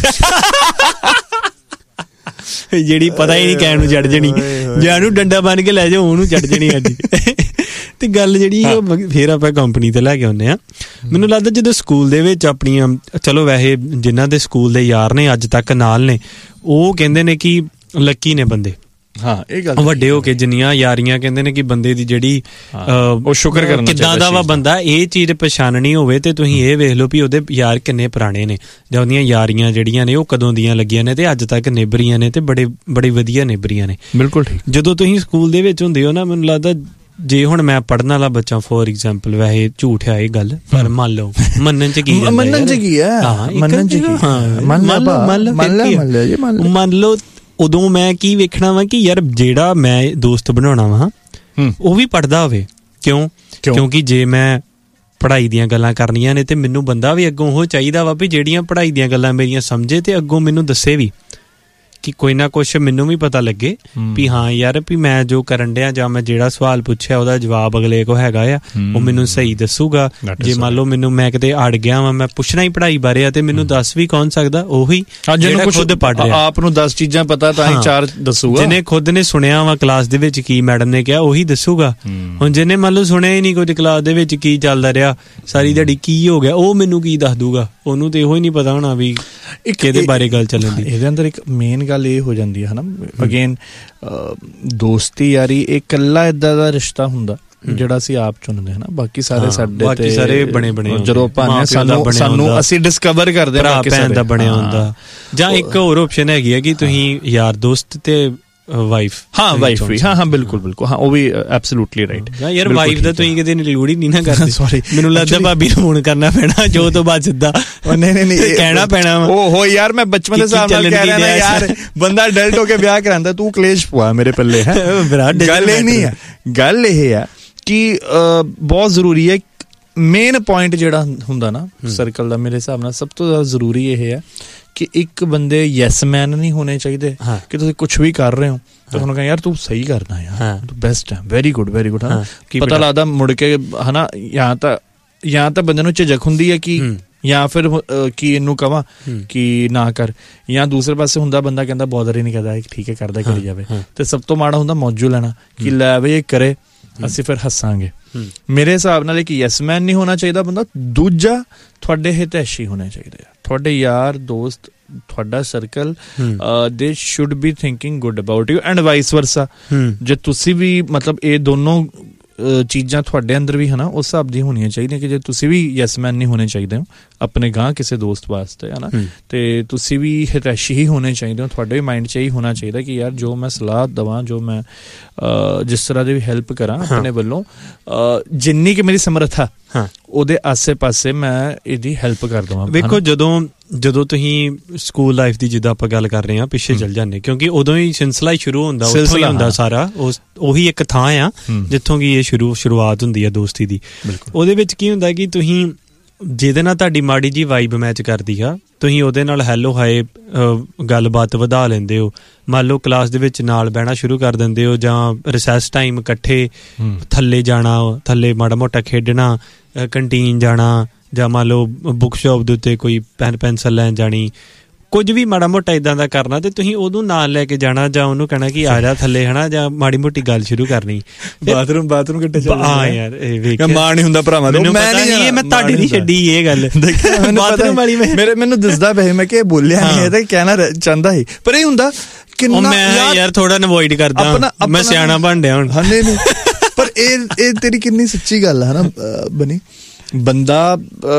ਜਿਹੜੀ ਪਤਾ ਹੀ ਨਹੀਂ ਕਹਿਣ ਨੂੰ ਚੜ ਜਣੀ, ਜਾਨੂੰ ਡੰਡਾ ਬੰਨ ਕੇ ਲੈ ਜਾਓ ਉਹਨੂੰ ਚੜ ਜਣੀ ਅੱਜ। ਤੇ ਗੱਲ ਜਿਹੜੀ ਫੇਰ ਆਪਾਂ ਕੰਪਨੀ ਤੇ ਲੈ ਕੇ ਆਉਂਦੇ ਆ। ਮੈਨੂੰ ਲੱਗਦਾ ਜਦੋਂ ਸਕੂਲ ਦੇ ਵਿੱਚ ਆਪਣੀਆਂ, ਚਲੋ ਵੈਸੇ ਜਿਨ੍ਹਾਂ ਦੇ ਸਕੂਲ ਦੇ ਯਾਰ ਨੇ ਅੱਜ ਤੱਕ ਨਾਲ ਨੇ, ਉਹ ਕਹਿੰਦੇ ਨੇ ਕਿ ਲੱਕੀ ਨੇ ਬੰਦੇ। ਹਾਂ, ਇਹ ਗੱਲ ਵੱਡੇ ਹੋ ਕੇ ਜਿੰਨੀਆਂ ਯਾਰੀਆਂ ਕਹਿੰਦੇ ਨੇ ਕਿ ਬੰਦੇ ਦੀ ਜਿਹੜੀ ਉਹ ਸ਼ੁਕਰ ਕਰਨਾ ਕਿੱਦਾਂ ਦਾ ਵਾ ਬੰਦਾ, ਇਹ ਚੀਜ਼ ਪਛਾਣਨੀ ਹੋਵੇ ਤੇ ਤੁਸੀਂ ਇਹ ਵੇਖ ਲਓ ਵੀ ਉਹਦੇ ਯਾਰ ਕਿੰਨੇ ਪੁਰਾਣੇ ਨੇ, ਜਾਂ ਉਹਦੀਆਂ ਯਾਰੀਆਂ ਜਿਹੜੀਆਂ ਨੇ ਉਹ ਕਦੋਂ ਦੀਆਂ ਲੱਗੀਆਂ ਨੇ ਤੇ ਅੱਜ ਤੱਕ ਨਿਭਰੀਆਂ ਨੇ ਤੇ ਬੜੇ ਬੜੇ ਵਧੀਆ ਨਿਭਰੀਆਂ ਨੇ। ਬਿਲਕੁਲ ਠੀਕ। ਜਦੋਂ ਤੁਸੀਂ ਸਕੂਲ ਦੇ ਵਿੱਚ ਹੁੰਦੇ ਹੋ ਨਾ, ਮੈਨੂੰ ਲੱਗਦਾ ਜੇ ਹੁਣ ਮੈਂ ਪੜ੍ਹਨ ਵਾਲਾ ਬੱਚਾ ਫੋਰ ਐਗਜ਼ਾਮਪਲ, ਵੈਸੇ ਝੂਠ ਹੈ ਇਹ ਗੱਲ, ਪਰ ਮੰਨ ਲਓ ਮੰਨਣ ਚ ਕੀ ਜਾਂਦਾ, ਮੰਨਣ ਚ ਕੀ ਹੈ, ਮੰਨਣ ਚ ਕੀ, ਮੰਨ ਲਓ ਉਦੋਂ ਮੈਂ ਕੀ ਵੇਖਣਾ ਵਾ ਕਿ ਯਾਰ ਜਿਹੜਾ ਮੈਂ ਦੋਸਤ ਬਣਾਉਣਾ ਵਾ ਉਹ ਵੀ ਪੜ੍ਹਦਾ ਹੋਵੇ। ਕਿਉਂ? ਕਿਉਂਕਿ ਜੇ ਮੈਂ ਪੜ੍ਹਾਈ ਦੀਆਂ ਗੱਲਾਂ ਕਰਨੀਆਂ ਨੇ ਤੇ ਮੈਨੂੰ ਬੰਦਾ ਵੀ ਅੱਗੋਂ ਉਹ ਚਾਹੀਦਾ ਵਾ ਵੀ ਜਿਹੜੀਆਂ ਪੜ੍ਹਾਈ ਦੀਆਂ ਗੱਲਾਂ ਮੇਰੀਆਂ ਸਮਝੇ ਤੇ ਅੱਗੋਂ ਮੈਨੂੰ ਦੱਸੇ ਵੀ, ਕਿ ਕੋਈ ਨਾ ਕੁਛ ਮੈਨੂੰ ਵੀ ਪਤਾ ਲੱਗੇ ਵੀ ਹਾਂ ਯਾਰ ਵੀ ਮੈਂ ਜੋ ਕਰਨ ਡਿਆ ਜਾਂ ਮੈਂ ਜਿਹੜਾ ਸਵਾਲ ਪੁੱਛਿਆ ਉਹਦਾ ਜਵਾਬ ਅਗਲੇ ਕੋ ਹੈਗਾ ਆ, ਉਹ ਮੈਨੂੰ ਸਹੀ ਦੱਸੂਗਾ। ਜੇ ਮੰਨ ਲਓ ਮੈਨੂੰ ਮੈਂ ਕਿਤੇ ਅੜ ਗਿਆ ਵਾਂ, ਮੈਂ ਪੁੱਛਣਾ ਹੀ ਪੜ੍ਹਾਈ ਬਾਰੇ ਆ, ਤੇ ਮੈਨੂੰ ਦੱਸ ਵੀ ਕੌਣ ਸਕਦਾ? ਉਹੀ ਜਿਹੜਾ ਖੁਦ ਪੜ੍ਹ ਰਿਹਾ, ਆਪ ਨੂੰ ਦਸ ਚੀਜ਼ਾਂ ਪਤਾ ਤਾਂ ਹੀ ਚਾਰ ਦੱਸੂਗਾ। ਜਿਹਨੇ ਖੁਦ ਨੇ ਸੁਣਿਆ ਵਾ ਕਲਾਸ ਦੇ ਵਿੱਚ ਕੀ ਮੈਡਮ ਨੇ ਕਿਹਾ ਉਹੀ ਦੱਸੂਗਾ। ਹੁਣ ਜਿਹਨੇ ਮੰਨ ਲਓ ਸੁਣਿਆ ਹੀ ਨਹੀਂ ਕੁਝ, ਕਲਾਸ ਦੇ ਵਿੱਚ ਕੀ ਚੱਲਦਾ ਰਿਹਾ ਸਾਰੀ ਦਿਹਾੜੀ, ਕੀ ਹੋ ਗਿਆ, ਉਹ ਮੈਨੂੰ ਕੀ ਦੱਸ ਦੂਗਾ? ਉਹਨੂੰ ਤੇ ਇਹੋ ਹੀ ਨਹੀਂ ਪਤਾ ਹੋਣਾ ਵੀ ਕਿਹਦੇ ਬਾਰੇ ਗੱਲ ਚੱਲਣ ਦੀ। ਇਹਦੇ ਅੰਦਰ ਇੱਕ ਮੇਨ ਗੱਲ ਇਹ ਹੋ ਜਾਂਦੀ ਹੈ ਨਾ, ਅਗੇਨ ਦੋਸਤੀ ਯਾਰੀ ਇਹ ਇਕੱਲਾ ਏਦਾਂ ਦਾ ਰਿਸ਼ਤਾ ਹੁੰਦਾ ਜਿਹੜਾ ਅਸੀਂ ਆਪ ਚੁਣਦੇ ਹਾਂ ਨਾ, ਬਾਕੀ ਸਾਰੇ ਸਾਡੇ ਬਾਕੀ ਸਾਰੇ ਬਣੇ ਬਣੇ ਜਦੋਂ ਆਪਾਂ ਸਾਨੂੰ ਸਾਨੂੰ ਅਸੀਂ ਡਿਸਕਵਰ ਕਰਦੇ ਹਾਂ ਭਰਾ ਭੈਣ ਦਾ ਬਣਿਆ ਹੁੰਦਾ। ਜਾਂ ਇੱਕ ਹੋਰ ਆਪਸ਼ਨ ਹੈਗੀ ਹੈ ਕਿ ਤੁਸੀਂ ਯਾਰ ਦੋਸਤ ਤੇ ਵਾਈਫ। ਹਾਂ, ਵਾਈਫ ਵੀ, ਹਾਂ ਹਾਂ ਬਿਲਕੁਲ ਬਿਲਕੁਲ, ਹਾਂ ਉਹ ਵੀ ਐਬਸੋਲੂਟਲੀ ਰਾਈਟ। ਯਾਰ ਵਾਈਫ ਦਾ ਤੁਸੀਂ ਕਿਤੇ ਇਨਕਲੂਡ ਹੀ ਨਹੀਂ ਨਾ ਕਰਦੇ। ਸੌਰੀ, ਮੈਨੂੰ ਲੱਗਦਾ ਭਾਬੀ ਨੂੰ ਫੋਨ ਕਰਨਾ ਪੈਣਾ ਜੋ ਤੋਂ ਬਾਅਦ ਸਿੱਧਾ ਨਹੀਂ ਨਹੀਂ ਨਹੀਂ ਕਹਿਣਾ ਪੈਣਾ। ਉਹ ਹੋ ਯਾਰ, ਮੈਂ ਬਚਪਨ ਦੇ ਹਿਸਾਬ ਨਾਲ ਕਹਿ ਰਿਹਾ ਨਾ ਯਾਰ, ਬੰਦਾ ਅਡਲਟ ਹੋ ਕੇ ਵਿਆਹ ਕਰਾਂਦਾ, ਤੂੰ ਕਲੇਸ਼ ਪਵਾ ਮੇਰੇ ਪੱਲੇ ਹੈ। ਗੱਲ ਇਹ ਨਹੀਂ ਹੈ, ਗੱਲ ਇਹ ਹੈ ਕਿ ਬਹੁਤ ਜ਼ਰੂਰੀ ਹੈ। ਮੇਨ ਪੁਆਇੰਟ ਜਿਹੜਾ ਹੁੰਦਾ ਨਾ ਸਰਕਲ ਦਾ, ਮੇਰੇ ਹਿਸਾਬ ਨਾਲ ਸਭ ਤੋਂ ਜ਼ਿਆਦਾ ਜ਼ਰੂਰੀ ਇਹ ਹੈ ਕਿ ਇੱਕ ਬੰਦੇ ਯੈਸ ਮੈਨ ਨਹੀਂ ਹੋਣੇ ਚਾਹੀਦੇ ਕਿ ਤੁਸੀਂ ਕੁਛ ਵੀ ਕਰ ਰਹੇ ਹੋ ਤਾਂ ਉਹਨੂੰ ਕਹੇ ਯਾਰ ਤੂੰ ਸਹੀ ਕਰਨਾ ਯਾਰ, ਤੂੰ ਬੈਸਟ ਹੈ, ਵੈਰੀ ਗੁੱਡ ਵੈਰੀ ਗੁੱਡ। ਹਾਂ, ਪਤਾ ਲੱਗਦਾ ਮੁੜ ਕੇ ਹਨਾ, ਜਾਂ ਤਾਂ ਜਾਂ ਤਾਂ ਬੰਦੇ ਨੂੰ ਝਿਜਕ ਹੁੰਦੀ ਹੈ ਕਿ ਜਾਂ ਫਿਰ ਕੀ ਇਹਨੂੰ ਕਵਾਂ ਕਿ ਨਾ ਕਰ, ਜਾਂ ਦੂਸਰੇ ਪਾਸੇ ਹੁੰਦਾ ਬੰਦਾ ਕਹਿੰਦਾ ਬੋਦਰ ਹੀ ਨਹੀਂ ਕਰਦਾ, ਠੀਕ ਹੈ ਕਰਦਾ ਕਰੀ ਜਾਵੇ। ਤੇ ਸਭ ਤੋਂ ਮਾੜਾ ਹੁੰਦਾ ਮੌਜੂ ਲੈਣਾ ਕਿ ਲੈ ਬਈ ਇਹ ਕਰੇ, ਅਸੀਂ ਫਿਰ ਹੱਸਾਂਗੇ। ਮੇਰੇ ਹਿਸਾਬ ਨਾਲ ਇੱਕ ਯੈਸ ਮੈਨ ਨਹੀਂ ਹੋਣਾ ਚਾਹੀਦਾ ਬੰਦਾ। ਦੂਜਾ, ਤੁਹਾਡੇ ਹਿਤੈਸ਼ੀ ਹੋਣੇ ਚਾਹੀਦੇ ਆ, ਤੁਹਾਡੇ ਯਾਰ ਦੋਸਤ ਤੁਹਾਡਾ ਸਰਕਲ ਦੇ should be thinking good about you and vice ਵਰਸਾ। ਜੇ ਤੁਸੀਂ ਵੀ ਮਤਲਬ ਇਹ ਦੋਨੋਂ ਚੀਜ਼ਾਂ ਤੁਹਾਡੇ ਅੰਦਰ ਵੀ ਹੈ ਨਾ ਉਸ ਹਿਸਾਬ ਦੀ ਹੋਣੀਆਂ ਚਾਹੀਦੀਆਂ ਕਿ ਜੇ ਤੁਸੀਂ ਵੀ ਯੈਸ ਮੈਨ ਨਹੀਂ ਹੋਣੇ ਚਾਹੀਦੇ ਹੋ ਆਪਣੇ ਗਾਂ ਕਿਸੇ ਦੋਸਤ ਵਾਸਤੇ, ਹੈ ਨਾ, ਤੇ ਤੁਸੀਂ ਵੀ ਹਿਤੈਸ਼ੀ ਹੀ ਹੋਣੇ ਚਾਹੀਦੇ ਹੋ। ਤੁਹਾਡੇ ਵੀ ਮਾਈਂਡ 'ਚ ਇਹੀ ਹੋਣਾ ਚਾਹੀਦਾ ਕਿ ਯਾਰ ਜੋ ਮੈਂ ਸਲਾਹ ਦੇਵਾਂ, ਜੋ ਮੈਂ ਜਿਸ ਤਰ੍ਹਾਂ ਦੀ ਵੀ ਹੈਲਪ ਕਰਾਂ ਆਪਣੇ ਵੱਲੋਂ, ਜਿੰਨੀ ਕਿ ਮੇਰੀ ਸਮਰੱਥਾ ਉਹਦੇ ਆਸੇ ਪਾਸੇ ਮੈਂ ਇਹਦੀ ਹੈਲਪ ਕਰ ਦੇਵਾਂ। ਵੇਖੋ ਜਦੋਂ ਜਦੋਂ ਤੁਸੀਂ ਸਕੂਲ ਲਾਈਫ ਦੀ ਜਿੱਦਾਂ ਆਪਾਂ ਗੱਲ ਕਰ ਰਹੇ ਹਾਂ ਪਿੱਛੇ ਚੱਲ ਜਾਂਦੇ, ਕਿਉਂਕਿ ਉਦੋਂ ਹੀ ਸਿਲਸਿਲਾ ਹੀ ਸ਼ੁਰੂ ਹੁੰਦਾ, ਉੱਥੋਂ ਹੀ ਹੁੰਦਾ ਸਾਰਾ। ਉਸ ਉਹੀ ਇੱਕ ਥਾਂ ਆ ਜਿੱਥੋਂ ਕਿ ਇਹ ਸ਼ੁਰੂ ਸ਼ੁਰੂਆਤ ਹੁੰਦੀ ਹੈ ਦੋਸਤੀ ਦੀ। ਉਹਦੇ ਵਿੱਚ ਕੀ ਹੁੰਦਾ ਕਿ ਤੁਸੀਂ ਜਿਹਦੇ ਨਾਲ ਤੁਹਾਡੀ ਮਾੜੀ ਜੀ ਵਾਈਬ ਮੈਚ ਕਰਦੀ ਆ, ਤੁਸੀਂ ਉਹਦੇ ਨਾਲ ਹੈਲੋ ਹਾਏ ਗੱਲਬਾਤ ਵਧਾ ਲੈਂਦੇ ਹੋ। ਮੰਨ ਲਓ ਕਲਾਸ ਦੇ ਵਿੱਚ ਨਾਲ ਬਹਿਣਾ ਸ਼ੁਰੂ ਕਰ ਦਿੰਦੇ ਹੋ, ਜਾਂ ਰਿਸੈਸ ਟਾਈਮ ਇਕੱਠੇ ਥੱਲੇ ਜਾਣਾ, ਥੱਲੇ ਮਾੜਾ ਮੋਟਾ ਖੇਡਣਾ, ਕੰਟੀਨ ਜਾਣਾ, ਜਾਂ ਮੰਨ ਲਓ ਬੁੱਕ ਸ਼ਾਪ ਦੇ ਉੱਤੇ ਕੋਈ ਪੈਨ ਪੈਨਸਲ ਲੈਣ ਜਾਣੀ, ਕੁਝ ਵੀ ਮਾੜਾ ਮੋਟਾ ਇੱਦਾਂ ਦਾ ਕਰਨਾ, ਤੇ ਤੁਸੀਂ ਉਹਨੂੰ ਨਾਲ ਲੈ ਕੇ ਜਾਣਾ ਜਾਂ ਉਹਨੂੰ ਕਹਿਣਾ ਕਿ ਆ ਜਾ ਥੱਲੇ, ਹੈ ਨਾ, ਜਾਂ ਮਾੜੀ ਮੋਟੀ ਗੱਲ ਸ਼ੁਰੂ ਕਰਨੀ। ਬਾਥਰੂਮ ਬਾਥਰੂਮ ਕਿੱਥੇ ਚੱਲ ਹਾਂ ਯਾਰ, ਇਹ ਵੇਖ ਮਾਂ ਨਹੀਂ ਹੁੰਦਾ ਭਰਾਵਾਂ ਦਾ, ਮੈਂ ਨਹੀਂ, ਮੈਂ ਤੁਹਾਡੀ ਨਹੀਂ ਛੱਡੀ ਇਹ ਗੱਲ ਬਾਥਰੂਮ ਵਾਲੀ। ਮੇਰੇ ਮੈਨੂੰ ਦਿਸਦਾ ਪਿਆ ਮੈਂ ਕਿ ਬੋਲਿਆ ਨਹੀਂ, ਇਹ ਤਾਂ ਕਹਿਣਾ ਚਾਹੁੰਦਾ ਸੀ, ਪਰ ਇਹ ਹੁੰਦਾ ਕਿੰਨਾ ਮੈਂ ਯਾਰ ਥੋੜਾ ਅਵੋਇਡ ਕਰਦਾ, ਮੈਂ ਸਿਆਣਾ ਬਣ ਡਿਆ ਹੁਣ। ਹਾਂ ਨਹੀਂ ਨਹੀਂ, ਪਰ ਇਹ ਇਹ ਤੇਰੀ ਕਿੰਨੀ ਸੱਚੀ ਗੱਲ ਹੈ ਨਾ ਬਣੀ। ਬੰਦਾ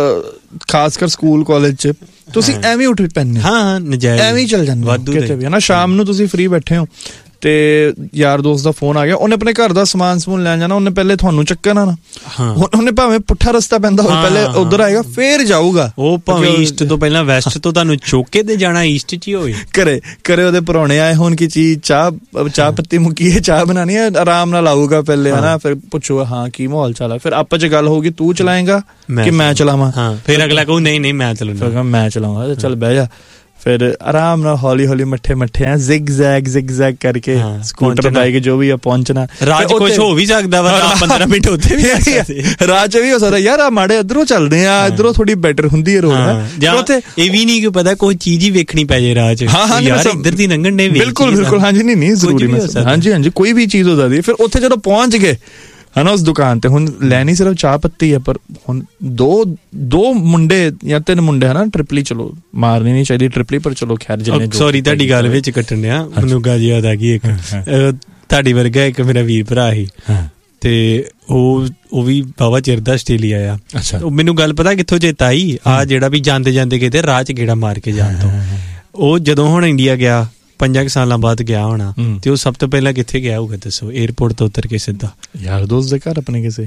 ਖਾਸ ਕਰ ਸਕੂਲ ਕਾਲਜ 'ਚ ਤੁਸੀਂ ਐਵੇਂ ਉੱਠ ਪੈਂਦੇ, ਹਾਂ ਨਜਾਇਜ਼ ਐਵੇਂ ਹੀ ਚੱਲ ਜਾਂਦੇ ਕਿਤੇ ਵੀ, ਹੈ ਨਾ। ਸ਼ਾਮ ਨੂੰ ਤੁਸੀਂ ਫ੍ਰੀ ਬੈਠੇ ਹੋ ਤੇ ਯਾਰ ਦੋਸਤ ਦਾ ਫੋਨ ਆ ਗਿਆ, ਉਹਨੇ ਆਪਣੇ ਘਰ ਦਾ ਸਮਾਨ ਸਮੂਨ ਲੈਣ ਜਾਣਾ, ਉਹਨੇ ਪਹਿਲੇ ਤੁਹਾਨੂੰ ਚੱਕਣਾ ਨਾ, ਉਹਨੇ ਭਾਵੇਂ ਪੁੱਠਾ ਰਸਤਾ ਪੈਂਦਾ ਹੋਵੇ ਪਹਿਲੇ ਉਧਰ ਆਏਗਾ ਫੇਰ ਜਾਊਗਾ। ਉਹ ਭਾਵੇਂ ਈਸਟ ਤੋਂ ਪਹਿਲਾਂ ਵੈਸਟ ਤੋਂ ਤੁਹਾਨੂੰ ਚੋਕੇ ਤੇ ਜਾਣਾ, ਈਸਟ 'ਚ ਹੀ ਹੋਵੇ। ਘਰੇ ਘਰੇ ਉਹਦੇ ਪਰੌਣੇ ਆਏ ਹੋਣ ਕੀ ਚੀਜ਼, ਚਾਹ ਚਾਹ ਪੱਤੀ ਮੁੱਕੀ ਹੈ, ਚਾਹ ਬਣਾਉਣੀ ਹੈ, ਆਰਾਮ ਨਾਲ ਆਊਗਾ ਪਹਿਲੇ, ਹੈ ਨਾ। ਫਿਰ ਪੁੱਛੂਗਾ ਹਾਂ ਕੀ ਮਾਹੌਲ ਚਾਲ ਹੈ, ਫਿਰ ਆਪਸ 'ਚ ਗੱਲ ਹੋਊਗੀ ਤੂੰ ਚਲਾਏਂਗਾ ਕਿ ਮੈਂ ਚਲਾਵਾਂ। ਫਿਰ ਅਗਲਾ ਕਹੂ ਨਹੀਂ ਨਹੀਂ ਮੈਂ ਚਲਾਉਂਦਾ, ਮੈਂ ਚਲਾਵਾਂਗਾ, ਚੱਲ ਬਹਿ ਜਾ। ਫਿਰ ਆਰਾਮ ਨਾਲ ਹੌਲੀ ਹੌਲੀ ਮੱਠੇ ਮੱਠੇ ਆ ਜ਼ਿਗ ਜ਼ੈਗ ਜ਼ਿਗ ਜ਼ੈਗ ਕਰਕੇ ਸਕੂਟਰ ਬਾਈਕ ਜੋ ਵੀ ਆ ਪਹੁੰਚਣਾ। ਰਾਜ ਕੁਛ ਹੋ ਵੀ ਸਕਦਾ ਵਾ, ਪੰਦਰਾਂ ਮਿੰਟ ਉੱਥੇ ਵੀ ਰਾਜ ਵੀ ਹੋ ਸਕਦਾ ਯਾਰ ਆ ਮਾੜੇ ਇੱਧਰੋਂ ਚੱਲਦੇ ਆ, ਇੱਧਰੋਂ ਥੋੜੀ ਬੈਟਰ ਹੁੰਦੀ ਹੈ ਰੋਡ। ਉੱਥੇ ਇਹ ਵੀ ਨਹੀਂ ਕਿ ਪਤਾ ਕੋਈ ਚੀਜ਼ ਹੀ ਵੇਖਣੀ ਪੈ ਜੇ ਰਾਜ, ਯਾਰ ਇੱਧਰ ਦੀ ਲੰਘਣ ਨੇ। ਬਿਲਕੁਲ ਬਿਲਕੁਲ, ਹਾਂਜੀ ਨਹੀਂ ਨਹੀਂ ਜ਼ਰੂਰੀ, ਹਾਂਜੀ ਹਾਂਜੀ ਕੋਈ ਵੀ ਚੀਜ਼ ਹੋ ਸਕਦੀ ਹੈ। ਫਿਰ ਉੱਥੇ ਜਦੋਂ ਪਹੁੰਚ ਗਏ ਹੈ ਨਾ ਉਸ ਦੁਕਾਨ ਤੇ, ਹੁਣ ਲੈਣੀ ਸਿਰਫ ਚਾਹ ਪੱਤੀ ਹੈ, ਪਰ ਹੁਣ ਦੋ ਦੋ ਮੁੰਡੇ ਜਾਂ ਤਿੰਨ ਮੁੰਡੇ ਹੈ ਨਾ, ਟ੍ਰਿਪਲੀ ਚਲੋ ਮਾਰਨੀ ਨਹੀਂ ਚਾਹੀਦੀ ਟ੍ਰਿਪਲੀ, ਪਰ ਚਲੋ ਖੈਰ ਜਿੰਨੇ। ਸੌਰੀ ਤੁਹਾਡੀ ਗੱਲ ਵਿੱਚ ਕੱਟਣ ਡਿਆ, ਮੈਨੂੰ ਗੱਲ ਯਾਦ ਆ ਗਈ ਇੱਕ। ਤੁਹਾਡੀ ਵਰਗਾ ਇੱਕ ਮੇਰਾ ਵੀਰ ਭਰਾ ਸੀ, ਤੇ ਉਹ ਉਹ ਵੀ ਬਾਵਾ ਚਿਰ ਦਾ ਆਸਟ੍ਰੇਲੀਆ ਆ। ਮੈਨੂੰ ਗੱਲ ਪਤਾ ਕਿੱਥੋਂ ਚੇਤਾ ਆਈ, ਆ ਜਿਹੜਾ ਵੀ ਜਾਂਦੇ ਜਾਂਦੇ ਕਿਤੇ ਰਾਹ 'ਚ ਗੇੜਾ ਮਾਰ ਕੇ ਜਾਣ ਤੋਂ, ਉਹ ਜਦੋਂ ਹੁਣ ਇੰਡੀਆ ਗਿਆ ਪੰਜਾਂ ਕੁ ਸਾਲਾਂ ਬਾਅਦ ਗਿਆ ਹੋਣਾ, ਤੇ ਉਹ ਸਭ ਤੋਂ ਪਹਿਲਾਂ ਕਿੱਥੇ ਗਿਆ ਹੋਊਗਾ ਦੱਸੋ? ਏਅਰਪੋਰਟ ਤੋਂ ਉਤਰ ਕੇ ਸਿੱਧਾ ਯਾਰ ਦੋਸਤ ਦੇ ਘਰ ਆਪਣੇ ਕਿਸੇ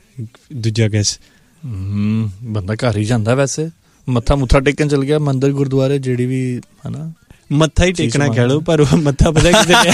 ਦੂਜਾ ਗੈਸ ਬੰਦਾ ਘਰ ਹੀ ਜਾਂਦਾ, ਵੈਸੇ ਮੱਥਾ ਮੁੱਥਾ ਟੇਕਣ ਚਲ ਗਿਆ ਮੰਦਿਰ ਗੁਰਦੁਆਰੇ ਜਿਹੜੀ ਵੀ ਹੈ ਨਾ, ਮੱਥਾ ਹੀ ਟੇਕਣਾ ਕਹਿ ਲਓ, ਪਰ ਉਹ ਮੱਥਾ ਪਤਾ ਕਿਤੇ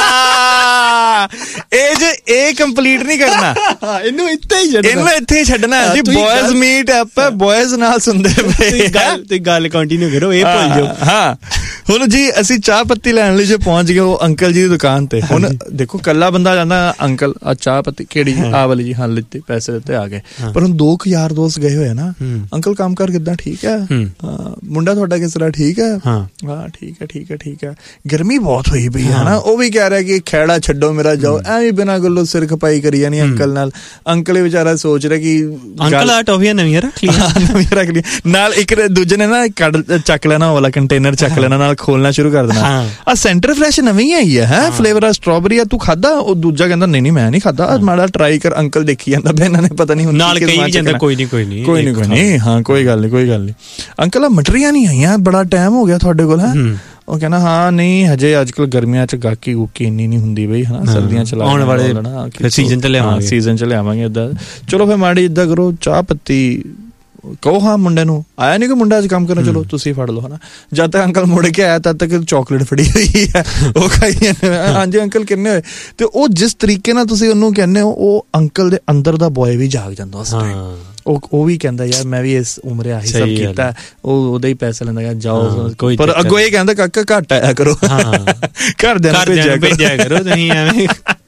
ਇਹ ਜੇ ਇਹ ਕੰਪਲੀਟ ਨਹੀਂ ਕਰਨਾ, ਇਹਨੂੰ ਇੱਥੇ ਹੀ ਛੱਡਣਾ, ਇਹਨੂੰ ਇੱਥੇ ਹੀ ਛੱਡਣਾ ਜੀ। ਬॉयਜ਼ ਮੀਟ ਐਪ ਹੈ, ਬॉयਜ਼ ਨਾਲ ਸੁਣਦੇ ਪਏ ਗੱਲ, ਤੇ ਗੱਲ ਕੰਟੀਨਿਊ ਕਰੋ, ਇਹ ਭੁੱਲ ਜਾਓ। ਹਾਂ ਹੁਣ ਜੀ ਅਸੀਂ ਚਾਹ ਪੱਤੀ ਲੈਣ ਲਈ ਜੇ ਪਹੁੰਚ ਗਏ ਉਹ ਅੰਕਲ ਜੀ ਦੀ ਦੁਕਾਨ ਤੇ। ਹੁਣ ਦੇਖੋ ਕੱਲਾ ਬੰਦਾ ਜਾਂਦਾ, ਅੰਕਲ ਆ ਚਾਹ ਪੱਤੀ ਕਿਹੜੀ, ਆਹ ਵਾਲੀ ਜੀ, ਹਾਂ ਲਿੱਤੀ, ਪੈਸੇ ਦਿੱਤੇ, ਆ ਗਏ। ਪਰ ਹੁਣ ਦੋ ਕੁ ਯਾਰ ਦੋਸਤ ਗਏ ਹੋਏ ਨਾ, ਅੰਕਲ ਕੰਮ ਕਰ ਕਿੱਦਾਂ, ਠੀਕ ਹੈ, ਮੁੰਡਾ ਤੁਹਾਡਾ ਕਿਸ ਤਰ੍ਹਾਂ, ਠੀਕ ਹੈ, ਹਾਂ ਠੀਕ ਹੈ ਠੀਕ ਹੈ ਠੀਕ ਹੈ। ਗਰਮੀ ਬਹੁਤ ਹੋਈ ਪਈ ਹੈ ਨਾ, ਉਹ ਵੀ ਕਹਿ ਰਿਹਾ ਕਿ ਖੈੜਾ ਛੱਡੋ ਮੇਰਾ, ਜਾਓ, ਐਵੇਂ ਬਿਨਾਂ ਗੱਲੋਂ ਸਿਰ ਖਪਾਈ ਕਰੀ ਜਾਣੀ ਅੰਕਲ ਨਾਲ। ਅੰਕਲ ਵਿਚਾਰਾ ਸੋਚ ਰਿਹਾ ਕਿ ਅੰਕਲ ਆ ਟੌਫੀਆਂ ਨਵੀਆਂ ਰੱਖ ਲਈਆਂ, ਨਵੀਆਂ ਰੱਖ ਲਈਆਂ ਨਾਲ, ਇੱਕ ਦੂਜੇ ਨੇ ਨਾ ਕੱਢ ਚੱਕ ਲੈਣਾ ਵਾਲਾ ਕੰਟੇਨਰ, ਚੱਕ ਲੈਣਾ ਨਾਲ ਖੋਲਣਾ ਸ਼ੁਰੂ ਕਰ ਦੇਣਾ। ਆ ਸੈਂਟਰ ਫਰੈਸ਼ ਨਵੀਂ ਆਈ ਹੈ, ਹੈ ਫਲੇਵਰ ਆ ਸਟ੍ਰਾਬੇਰੀ ਆ, ਤੂੰ ਖਾਦਾ? ਉਹ ਦੂਜਾ ਕਹਿੰਦਾ ਨਹੀਂ ਨਹੀਂ ਮੈਂ ਨਹੀਂ ਖਾਦਾ, ਮਾੜਾ ਟਰਾਈ ਕਰ। ਅੰਕਲ ਦੇਖੀ ਜਾਂਦਾ ਪਿਆ, ਇਹਨਾਂ ਨੇ ਪਤਾ ਨਹੀਂ ਨਾਲ ਕਹੀ ਵੀ ਜਾਂਦਾ ਕੋਈ ਨਹੀਂ ਕੋਈ ਨਹੀਂ ਕੋਈ ਨਹੀਂ ਕੋਈ ਨਹੀਂ, ਹਾਂ ਕੋਈ ਗੱਲ ਨਹੀਂ ਕੋਈ ਗੱਲ ਨਹੀਂ। ਅੰਕਲ ਆ ਮਟਰੀਆਂ ਨਹੀਂ ਆਈਆਂ, ਬੜਾ ਟਾਈਮ ਹੋ ਗਿਆ ਤੁਹਾਡੇ ਕੋਲ, ਹੈ? ਉਹ ਕਹਿੰਦਾ ਹਾਂ ਨਹੀਂ ਹਜੇ ਅੱਜ ਕੱਲ ਗਰਮੀਆਂ ਚ ਗਾਹਕੀ ਗੁੱਕੀ ਇੰਨੀ ਨਹੀਂ ਹੁੰਦੀ ਬਈ, ਹਨਾ, ਸਰਦੀਆਂ ਚ ਆਉਣ ਵਾਲੇ ਸੀਜ਼ਨ ਚ ਲਿਆਵਾਂਗੇ, ਸੀਜ਼ਨ ਚ ਲਿਆਵਾਂਗੇ ਏਦਾਂ। ਚਲੋ ਫਿਰ ਮਾੜੀ ਏਦਾਂ ਕਰੋ, ਚਾਹ ਪੱਤੀ ਕਹੋ ਹਾਂ ਮੁੰਡੇ ਨੂੰ, ਆਇਆ ਨਹੀਂ ਕਿ ਮੁੰਡਾ ਅੱਜ ਕੰਮ ਕਰਨਾ, ਚਲੋ ਤੁਸੀਂ ਫੜ ਲਓ, ਹਨਾ। ਜਦ ਤੱਕ ਅੰਕਲ ਮੁੜ ਕੇ ਆਇਆ ਤਦ ਤੱਕ ਚਾਕਲੇਟ ਫੜੀ ਹੋਈ ਹੈ, ਉਹ ਖਾਈ ਹਾਂਜੀ ਅੰਕਲ ਕਿੰਨੇ ਹੋਏ। ਤੇ ਉਹ ਜਿਸ ਤਰੀਕੇ ਨਾਲ ਤੁਸੀਂ ਉਹਨੂੰ ਕਹਿੰਦੇ ਹੋ, ਉਹ ਅੰਕਲ ਦੇ ਅੰਦਰ ਦਾ ਬॉय ਵੀ ਜਾਗ ਜਾਂਦਾ ਉਸ ਟਾਈਮ। ਉਹ ਉਹ ਵੀ ਕਹਿੰਦਾ ਯਾਰ ਮੈਂ ਵੀ ਇਸ ਉਮਰੇ ਆਹੀ ਸਭ ਕੀਤਾ, ਉਹ ਉਹਦਾ ਹੀ ਪੈਸਾ ਲੈਂਦਾ, ਜਾਓ ਕੋਈ, ਪਰ ਅੱਗੋਂ ਇਹ ਕਹਿੰਦਾ ਕਾਕਾ ਘੱਟ ਆਇਆ ਕਰੋ, ਘਰਦਿਆਂ ਨੂੰ ਭੇਜਿਆ ਕਰੋ ਤੁਸੀਂ ਐਵੇਂ।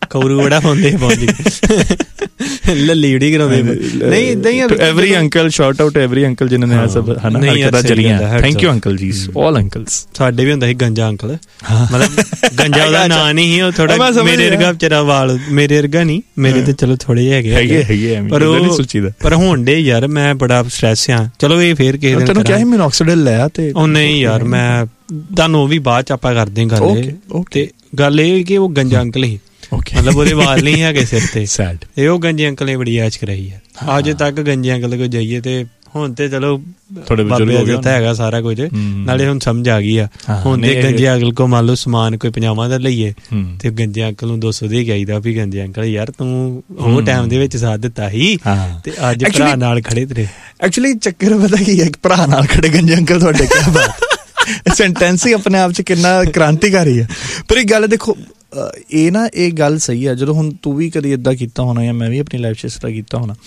ਖੌਰੂ ਬੜਾ ਪਾਉਂਦੇ ਪਹੁੰਚ ਲੱਲੀ ਉੜੀ ਕਰਾਉਂਦੇ ਨਹੀਂ ਇਦਾਂ ਹੀ every uncle short out every uncle ਜਿਨ੍ਹਾਂ ਨੇ ਆ ਸਭ ਹਨਾ ਹਰਕਤਾਂ ਚੱਲੀਆਂ ਥੈਂਕ ਯੂ ਅੰਕਲ ਜੀ ਆਲ ਅੰਕਲਸ ਸਾਡੇ ਵੀ ਹੁੰਦਾ ਸੀ ਗੰਜਾ ਅੰਕਲ ਮਤਲਬ ਗੰਜਾ ਉਹਦਾ ਨਾਂ ਨਹੀਂ ਸੀ ਉਹ ਥੋੜਾ ਮੇਰੇ ਵਰਗਾ ਵਿਚਾਰਾ ਵਾਲ ਮੇਰੇ ਵਰਗਾ ਨਹੀਂ ਮੇਰੇ ਤੇ ਚਲੋ ਥੋੜੇ ਹੈਗੇ ਹੈਗੇ ਹੈਗੇ ਪਰ ਉਹ ਪਰ ਹੁਣ ਦੇ ਯਾਰ ਮੈਂ ਬੜਾ ਸਟ੍ਰੈਸ ਆ ਚਲੋ ਇਹ ਫੇਰ ਕਿਸੇ ਦਿਨ ਤੈਨੂੰ ਕਿਹਾ ਸੀ ਮਿਨੋਕਸੀਡਿਲ ਲੈ ਤੇ ਉਹ ਨਹੀਂ ਯਾਰ ਮੈਂ ਤੁਹਾਨੂੰ ਉਹ ਵੀ ਬਾਅਦ ਚ ਆਪਾਂ ਕਰਦੇ ਹਾਂ ਗੱਲ ਤੇ ਗੱਲ ਇਹ ਕਿ ਉਹ ਗੰਜਾ ਅੰਕਲ ਹੀ ਮਤਲਬ ਉਹਦੇ ਵਾਲ ਨਹੀਂ ਹੈਗੇ ਸਿਰ ਤੇ ਸੈਡ ਇਹ ਉਹ ਗੰਜੇ ਅੰਕਲ ਨੇ ਬੜੀ ਐਸ਼ ਕਰਾਈ ਹੈ ਅੱਜ ਤੱਕ ਗੰਜੇ ਅੰਕਲ ਕੋਲ ਜਾਈਏ ਤੇ ਹੁਣ ਤੇ ਚਲੋ ਥੋੜੇ ਬਜ਼ੁਰਗ ਹੋ ਗਏ ਹੈਗਾ ਸਾਰਾ ਕੁਝ ਨਾਲੇ ਹੁਣ ਸਮਝ ਆ ਗਈ ਆ ਹੁਣ ਤੇ ਗੰਜੇ ਅੰਕਲ ਕੋ ਮੰਨ ਲਓ ਸਮਾਨ ਕੋਈ ਪਜਾਮਾ ਦਾ ਲਈਏ ਤੇ ਗੰਜੇ ਅੰਕਲ ਨੂੰ ਦੋ ਸੌ ਦੇ ਗਾਈਦਾ ਵੀ ਗੰਜੇ ਅੰਕਲ ਯਾਰ ਤੂੰ ਉਹ ਟਾਈਮ ਦੇ ਵਿੱਚ ਸਾਥ ਦਿੱਤਾ ਸੀ ਤੇ ਅੱਜ ਭਰਾ ਨਾਲ ਖੜੇ ਤੇਰੇ ਐਕਚੁਅਲੀ ਚੱਕਰ ਪਤਾ ਕੀ ਹੈ ਭਰਾ ਨਾਲ ਖੜੇ ਗੰਜੇ ਅੰਕਲ ਤੁਹਾਡੇ ਕਿਆ ਬਾਤ ਸੈਂਟੈਂਸ ਹੀ ਆਪਣੇ ਆਪ ਚ ਕਿੰਨਾ ਕ੍ਰਾਂਤੀਕਾਰੀ ਹੈ ਪਰ ਇੱਕ ਗੱਲ ਦੇਖੋ ਇਹ ਨਾ ਇਹ ਗੱਲ ਸਹੀ ਹੈ ਜਦੋਂ ਹੁਣ ਤੂੰ ਵੀ ਕਦੀ ਏਦਾਂ ਕੀਤਾ ਹੋਣਾ ਜਾਂ ਮੈਂ ਵੀ ਆਪਣੀ ਲਾਈਫ 'ਚ ਇਸ ਤਰ੍ਹਾਂ ਕੀਤਾ ਹੋਣਾ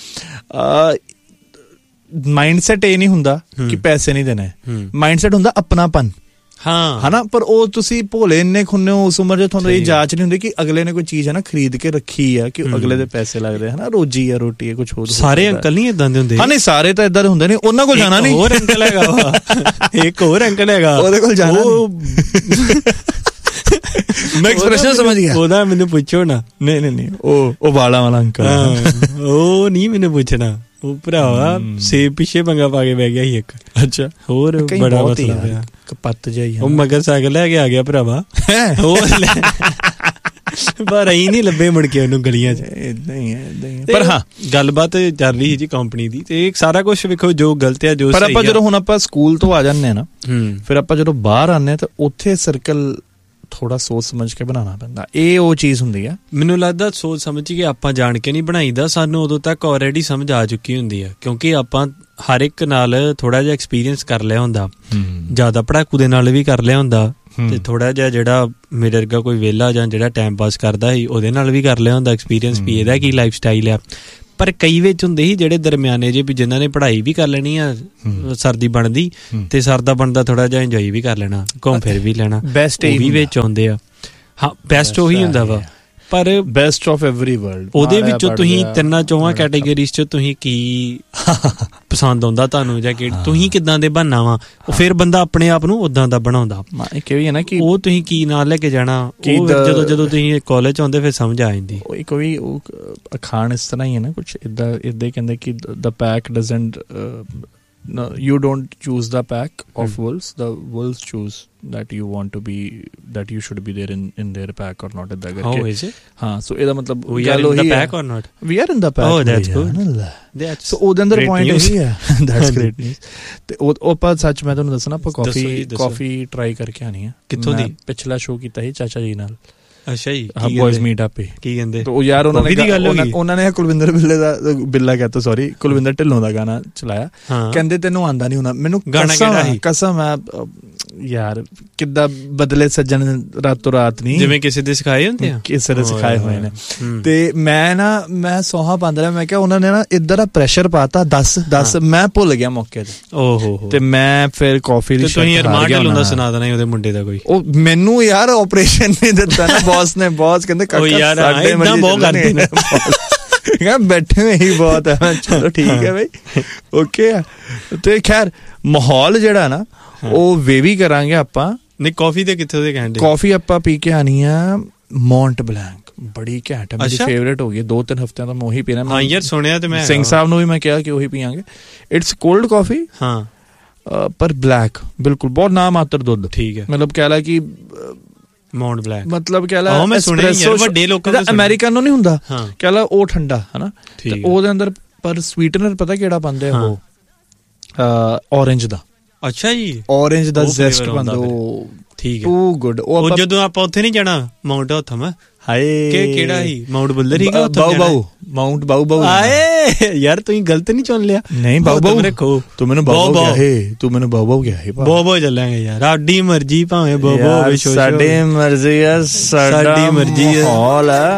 ਮਾਈਂਡ ਸੈਟ ਇਹ ਨਹੀਂ ਹੁੰਦਾ ਕਿ ਪੈਸੇ ਨਹੀਂ ਦੇਣੇ ਮਾਈਂਡ ਸੈਟ ਹੁੰਦਾ ਆਪਣਾਪਨ ਹਾਂ ਹਨਾ ਪਰ ਉਹ ਤੁਸੀਂ ਭੋਲੇ ਇੰਨੇ ਖੁੰਨੇ ਹੋ ਉਸ ਉਮਰ 'ਚ ਤੁਹਾਨੂੰ ਇਹ ਜਾਂਚ ਨਹੀਂ ਹੁੰਦੀ ਕਿ ਅਗਲੇ ਨੇ ਕੋਈ ਚੀਜ਼ ਹੈ ਨਾ ਖਰੀਦ ਕੇ ਰੱਖੀ ਆ ਕਿ ਅਗਲੇ ਦੇ ਪੈਸੇ ਲੱਗਦੇ ਹਨਾ ਰੋਜੀ ਆ ਰੋਟੀ ਆ ਕੁਛ ਹੋਰ ਸਾਰੇ ਅੰਕਲ ਨਹੀਂ ਏਦਾਂ ਦੇ ਹੁੰਦੇ ਹਾਂ ਨਹੀਂ ਸਾਰੇ ਤਾਂ ਏਦਾਂ ਦੇ ਹੁੰਦੇ ਨੇ ਉਹਨਾਂ ਕੋਲ ਜਾਣਾ ਨਹੀਂ ਹੋਰ ਅੰਕਲ ਹੈਗਾ ਇੱਕ ਹੋਰ ਅੰਕਲ ਹੈਗਾ ਉਹਦੇ ਕੋਲ ਜਾਣਾ ਮੈਂ ਐਕਸਪ੍ਰੈਸ਼ਨ ਸਮਝ ਗਿਆ ਉਹਦਾ ਮੈਨੂੰ ਪੁੱਛੋ ਨਾ ਨਹੀਂ ਨਹੀਂ ਨਹੀਂ ਉਹ ਉਹ ਵਾਲਾ ਵਾਲਾ ਅੰਕਲ ਉਹ ਨਹੀਂ ਮੈਨੂੰ ਪੁੱਛਣਾ ਉਹ ਭਰਾਵਾ ਸੇਬ ਪਿੱਛੇ ਪੰਗਾ ਪਾ ਕੇ ਬਹਿ ਗਿਆ ਸੀ ਇੱਕ ਅੱਛਾ ਹੋਰ ਬੜਾ ਮਸਲਾ ਪਿਆ ਕਪੱਤ ਜਾਈ ਉਹ ਮਗਰ ਸਾਈਕਲ ਲੈ ਕੇ ਆ ਗਿਆ ਭਰਾਵਾ ਹੋਰ ਪਰ ਅਸੀਂ ਨਹੀਂ ਲੱਭੇ ਮੁੜ ਕੇ ਉਹਨੂੰ ਗਲੀਆਂ 'ਚ ਏਦਾਂ ਹੀ ਹੈ ਏਦਾਂ ਹੀ ਪਰ ਹਾਂ ਗੱਲਬਾਤ ਚੱਲ ਰਹੀ ਸੀ ਜੀ ਕੰਪਨੀ ਦੀ ਤੇ ਸਾਰਾ ਕੁਛ ਵੇਖੋ ਜੋ ਗਲਤ ਹੈ ਜੋ ਪਰ ਆਪਾਂ ਜਦੋਂ ਹੁਣ ਆਪਾਂ ਸਕੂਲ ਤੋਂ ਆ ਜਾਂਦੇ ਹਾਂ ਨਾ ਫਿਰ ਆਪਾਂ ਜਦੋਂ ਬਾਹਰ ਆਉਂਦੇ ਹਾਂ ਤਾਂ ਉੱਥੇ ਸਰਕਲ ਥੋੜਾ ਸੋਚ ਸਮਝ ਕੇ ਬਣਾਉਣਾ ਪੈਂਦਾ ਇਹ ਉਹ ਚੀਜ਼ ਹੁੰਦੀ ਆ ਮੈਨੂੰ ਲੱਗਦਾ ਸੋਚ ਸਮਝ ਕੇ ਆਪਾਂ ਜਾਣ ਕੇ ਨਹੀਂ ਬਣਾਈਦਾ ਸਾਨੂੰ ਉਦੋਂ ਤੱਕ ਆਲਰੇਡੀ ਸਮਝ ਆ ਚੁੱਕੀ ਹੁੰਦੀ ਆ ਕਿਉਂਕਿ ਆਪਾਂ ਹਰ ਇੱਕ ਨਾਲ ਥੋੜਾ ਜਿਹਾ ਐਕਸਪੀਰੀਅੰਸ ਕਰ ਲਿਆ ਹੁੰਦਾ ਜ਼ਿਆਦਾ ਪੜਾਕੂ ਦੇ ਨਾਲ ਵੀ ਕਰ ਲਿਆ ਹੁੰਦਾ ਤੇ ਥੋੜਾ ਜਿਹਾ ਜਿਹੜਾ ਮੇਰੇ ਵਰਗਾ ਕੋਈ ਵਿਹਲਾ ਜਾਂ ਜਿਹੜਾ ਟਾਈਮ ਪਾਸ ਕਰਦਾ ਸੀ ਉਹਦੇ ਨਾਲ ਵੀ ਕਰ ਲਿਆ ਹੁੰਦਾ ਐਕਸਪੀਰੀਅੰਸ ਵੀ ਇਹਦਾ ਕੀ ਲਾਈਫ ਸਟਾਈਲ ਆ ਪਰ ਕਈ ਵਿੱਚ ਹੁੰਦੇ ਸੀ ਜਿਹੜੇ ਦਰਮਿਆਨੇ ਜੇ ਵੀ ਜਿਨ੍ਹਾਂ ਨੇ ਪੜ੍ਹਾਈ ਵੀ ਕਰ ਲੈਣੀ ਆ ਸਰਦੀ ਬਣਦੀ ਤੇ ਸਰਦਾ ਬਣਦਾ ਥੋੜਾ ਜਿਹਾ ਇੰਜੋਏ ਵੀ ਕਰ ਲੈਣਾ ਘੁੰਮ ਫਿਰ ਵੀ ਲੈਣਾ ਬੈਸਟ ਵੀ ਵਿੱਚ ਆਉਂਦੇ ਆ ਹਾਂ ਬੈਸਟ ਉਹੀ ਹੁੰਦਾ ਵਾ ਪਰ ਬੈਸਟ ਆਫ ਐਵਰੀ ਵਰਲਡ ਉਹਦੇ ਵਿੱਚੋਂ ਤੁਸੀਂ ਤਿੰਨਾਂ ਚੌਹਾਂ ਕੈਟੇਗਰੀਜ਼ 'ਚ ਤੁਸੀਂ ਕੀ ਪਸੰਦ ਆਉਂਦਾ ਤੁਹਾਨੂੰ ਜਾਂ ਕਿ ਤੁਸੀਂ ਕਿੱਦਾਂ ਦੇ ਬਣਨਾ ਵਾ ਉਹ ਫਿਰ ਬੰਦਾ ਆਪਣੇ ਆਪ ਨੂੰ ਉਦਾਂ ਦਾ ਬਣਾਉਂਦਾ ਉਹ ਤੁਸੀਂ ਕੀ ਨਾਲ ਲੈ ਕੇ ਜਾਣਾ ਉਹ ਜਦੋਂ ਜਦੋਂ ਤੁਸੀਂ ਕਾਲਜ 'ਚ ਆਉਂਦੇ ਫਿਰ ਸਮਝ ਆ ਜਾਂਦੀ ਕੋਈ ਉਹ ਅਖਾਣ ਇਸ ਤਰ੍ਹਾਂ ਹੀ ਹੈ ਨਾ ਕੁਛ ਏਦਾਂ ਏਦਾਂ ਹੀ ਕਹਿੰਦੇ ਕਿ ਦ pack doesn't No, you don't choose the pack of hmm. wolves. The wolves choose that you want to be, that you should be there in in their pack or not. That oh, is it? हाँ, so इधर मतलब we are in the pack or not? We are in the pack. Oh, that's good. That's so उधर अंदर point है that's great news. ਤੇ ਉਹ ਉਹ ਪਰ ਸੱਚ ਮੈਂ ਤੁਹਾਨੂੰ ਦੱਸਣਾ ਆਪਾਂ ਕਾਫੀ ਕਾਫੀ ਟਰਾਈ ਕਰਕੇ ਆਣੀ ਹੈ ਕਿੱਥੋਂ ਦੀ ਪਿਛਲਾ ਸ਼ੋਅ ਕੀਤਾ ਸੀ ਚਾਚਾ ਜੀ ਨਾਲ ਅੱਛਾ ਜੀ ਹਾਂ ਬॉयਜ਼ ਮੀਟ ਅਪ ਕੀ ਕਹਿੰਦੇ ਉਹ ਯਾਰ ਉਹਨਾਂ ਨੇ ਉਹਨਾਂ ਨੇ ਕੁਲਵਿੰਦਰ ਬਿੱਲੇ ਦਾ ਬਿੱਲਾ ਕਹਤਾ ਸੌਰੀ ਕੁਲਵਿੰਦਰ ਢਿੱਲੋਂ ਦਾ ਗਾਣਾ ਚਲਾਇਆ ਕਹਿੰਦੇ ਤੈਨੂੰ ਆਂਦਾ ਨਹੀਂ ਹੋਣਾ ਮੈਨੂੰ ਕਸਮ ਕਸਮ ਹੈ ਯਾਰ ਕਿੱਦਾਂ ਬਦਲੇ ਸੱਜਣ ਰਾਤੋਂ ਰਾਤ ਨਹੀਂ ਜਿਵੇਂ ਕਿਸੇ ਦੇ ਸਿਖਾਏ ਹੁੰਦੇ ਆ ਕਿਸੇ ਦੇ ਸਿਖਾਏ ਹੋਏ ਨੇ ਤੇ ਮੈਂ ਨਾ ਮੈਂ ਸੋਹਾ ਪਾਉਂਦਾ ਰਿਹਾ ਮੈਂ ਕਿਹਾ ਉਹਨਾਂ ਨੇ ਨਾ ਇੱਧਰ ਦਾ ਪ੍ਰੈਸ਼ਰ ਪਾਤਾ ਦਸ ਦਸ ਮੈਂ ਭੁੱਲ ਗਿਆ ਮੌਕੇ ਤੇ ਓਹੋ ਤੇ ਮੈਂ ਫਿਰ ਕਾਫੀ ਦੀ ਤੁਸੀਂ ਅਰਮਾਨ ਢਿੱਲੋਂ ਦਾ ਸੁਣਾ ਦੇਣਾ ਉਹਦੇ ਮੁੰਡੇ ਦਾ ਕੋਈ ਉਹ ਮੈਨੂੰ ਯਾਰ ਆਪਰੇਸ਼ਨ ਨਹੀਂ ਦਿੱਤਾ ਨਾ ਬੌਸ ਨੇ ਬੌਸ ਕਹਿੰਦੇ ਕਾਕਾ ਸਾਡੇ ਮਰਜ਼ੀ ਬਹੁਤ ਕਰਦੇ ਨੇ ਯਾਰ ਬੈਠੇ ਹੋਏ ਹੀ ਬਹੁਤ ਹੈ ਚਲੋ ਠੀਕ ਹੈ ਬਈ ਓਕੇ ਆ ਤੇ ਖੈਰ ਮਾਹੌਲ ਜਿਹੜਾ ਨਾ ਉਹ ਵੇ ਵੀ ਕਰਾਂਗੇ ਆਪਾਂ ਨਹੀਂ ਕਾਫੀ ਤੇ ਕਿੱਥੇ ਦੇ ਕਹਿੰਦੇ ਕਾਫੀ ਆਪਾਂ ਪੀ ਕੇ ਆਣੀ ਆ ਮੌਂਟ ਬਲੈਂਕ ਬੜੀ ਘੈਂਟ ਹੈ ਮੇਰੀ ਫੇਵਰੇਟ ਹੋ ਗਈ ਦੋ ਤਿੰਨ ਹਫ਼ਤਿਆਂ ਤੋਂ ਮੈਂ ਉਹੀ ਪੀਣਾ ਹਾਂ ਯਾਰ ਸੁਣਿਆ ਤੇ ਮੈਂ ਸਿੰਘ ਸਾਹਿਬ ਨੂੰ ਵੀ ਮੈਂ ਕਿਹਾ ਕਿ ਉਹੀ ਪੀਆਂਗੇ ਇਟਸ ਕੋਲਡ ਕਾਫੀ ਹਾਂ ਪਰ ਬਲੈਕ ਬਿਲਕੁਲ ਬਹੁਤ ਨਾ ਮਾਤਰ ਦੁੱਧ ਠੀਕ ਹੈ ਮਤਲਬ ਕਹਿ ਲਾ ਕਿ ਮਾਉਂਟ ਬਲੈਕ ਮਤਲਬ ਕਹਿ ਲਾ ਐਸਪ੍ਰੈਸੋ ਵੱਡੇ ਲੋਕਾਂ ਦਾ ਅਮਰੀਕਨੋ ਨਹੀਂ ਹੁੰਦਾ ਕਹਿ ਲਾ ਉਹ ਠੰਡਾ ਹਨਾ ਤੇ ਉਹਦੇ ਅੰਦਰ ਪਰ ਸਵੀਟਨਰ ਪਤਾ ਕਿਹੜਾ ਪਾਉਂਦੇ ਆ ਉਹ ਔਰੇਂਜ ਦਾ ਅੱਛਾ ਜੀ ਔਰੇਂਜ ਦਾ ਜ਼ੈਸਟ ਪਾਉਂਦੇ ਉਹ ਠੀਕ ਹੈ ਟੂ ਗੁੱਡ ਉਹ ਜਦੋਂ ਆਪਾਂ ਉੱਥੇ ਨਹੀਂ ਜਾਣਾ ਮਾਉਂਟ ਹੱਥਮ ਹਾਏ ਕਿ ਕਿਹੜਾ ਸੀ ਮਾਉਂਟ ਬੁੱਲਰ ਹੀਗਾ ਬਾਊ ਬਾਊ ਮਾਉਂਟ ਬਾਊ ਬਾਊ ਆਏ ਯਾਰ ਤੁਸੀਂ ਗਲਤ ਨਹੀਂ ਚੁਣ ਲਿਆ ਨਹੀਂ ਬਾਊ ਬਾਊ ਰੱਖੋ ਤੂੰ ਮੈਨੂੰ ਬਾਊ ਬਾਊ ਕਿਹਾ ਹੈ ਤੂੰ ਮੈਨੂੰ ਬਾਊ ਬਾਊ ਕਿਹਾ ਹੈ ਬਾਊ ਬਾਊ ਚੱਲਾਂਗੇ ਯਾਰ ਸਾਡੀ ਮਰਜ਼ੀ ਭਾਵੇਂ ਬਾਊ ਬਾਊ ਸਾਡੀ ਮਰਜ਼ੀ ਆ ਸਾਡੀ ਮਰਜ਼ੀ ਹੈ ਹਾਲ ਹੈ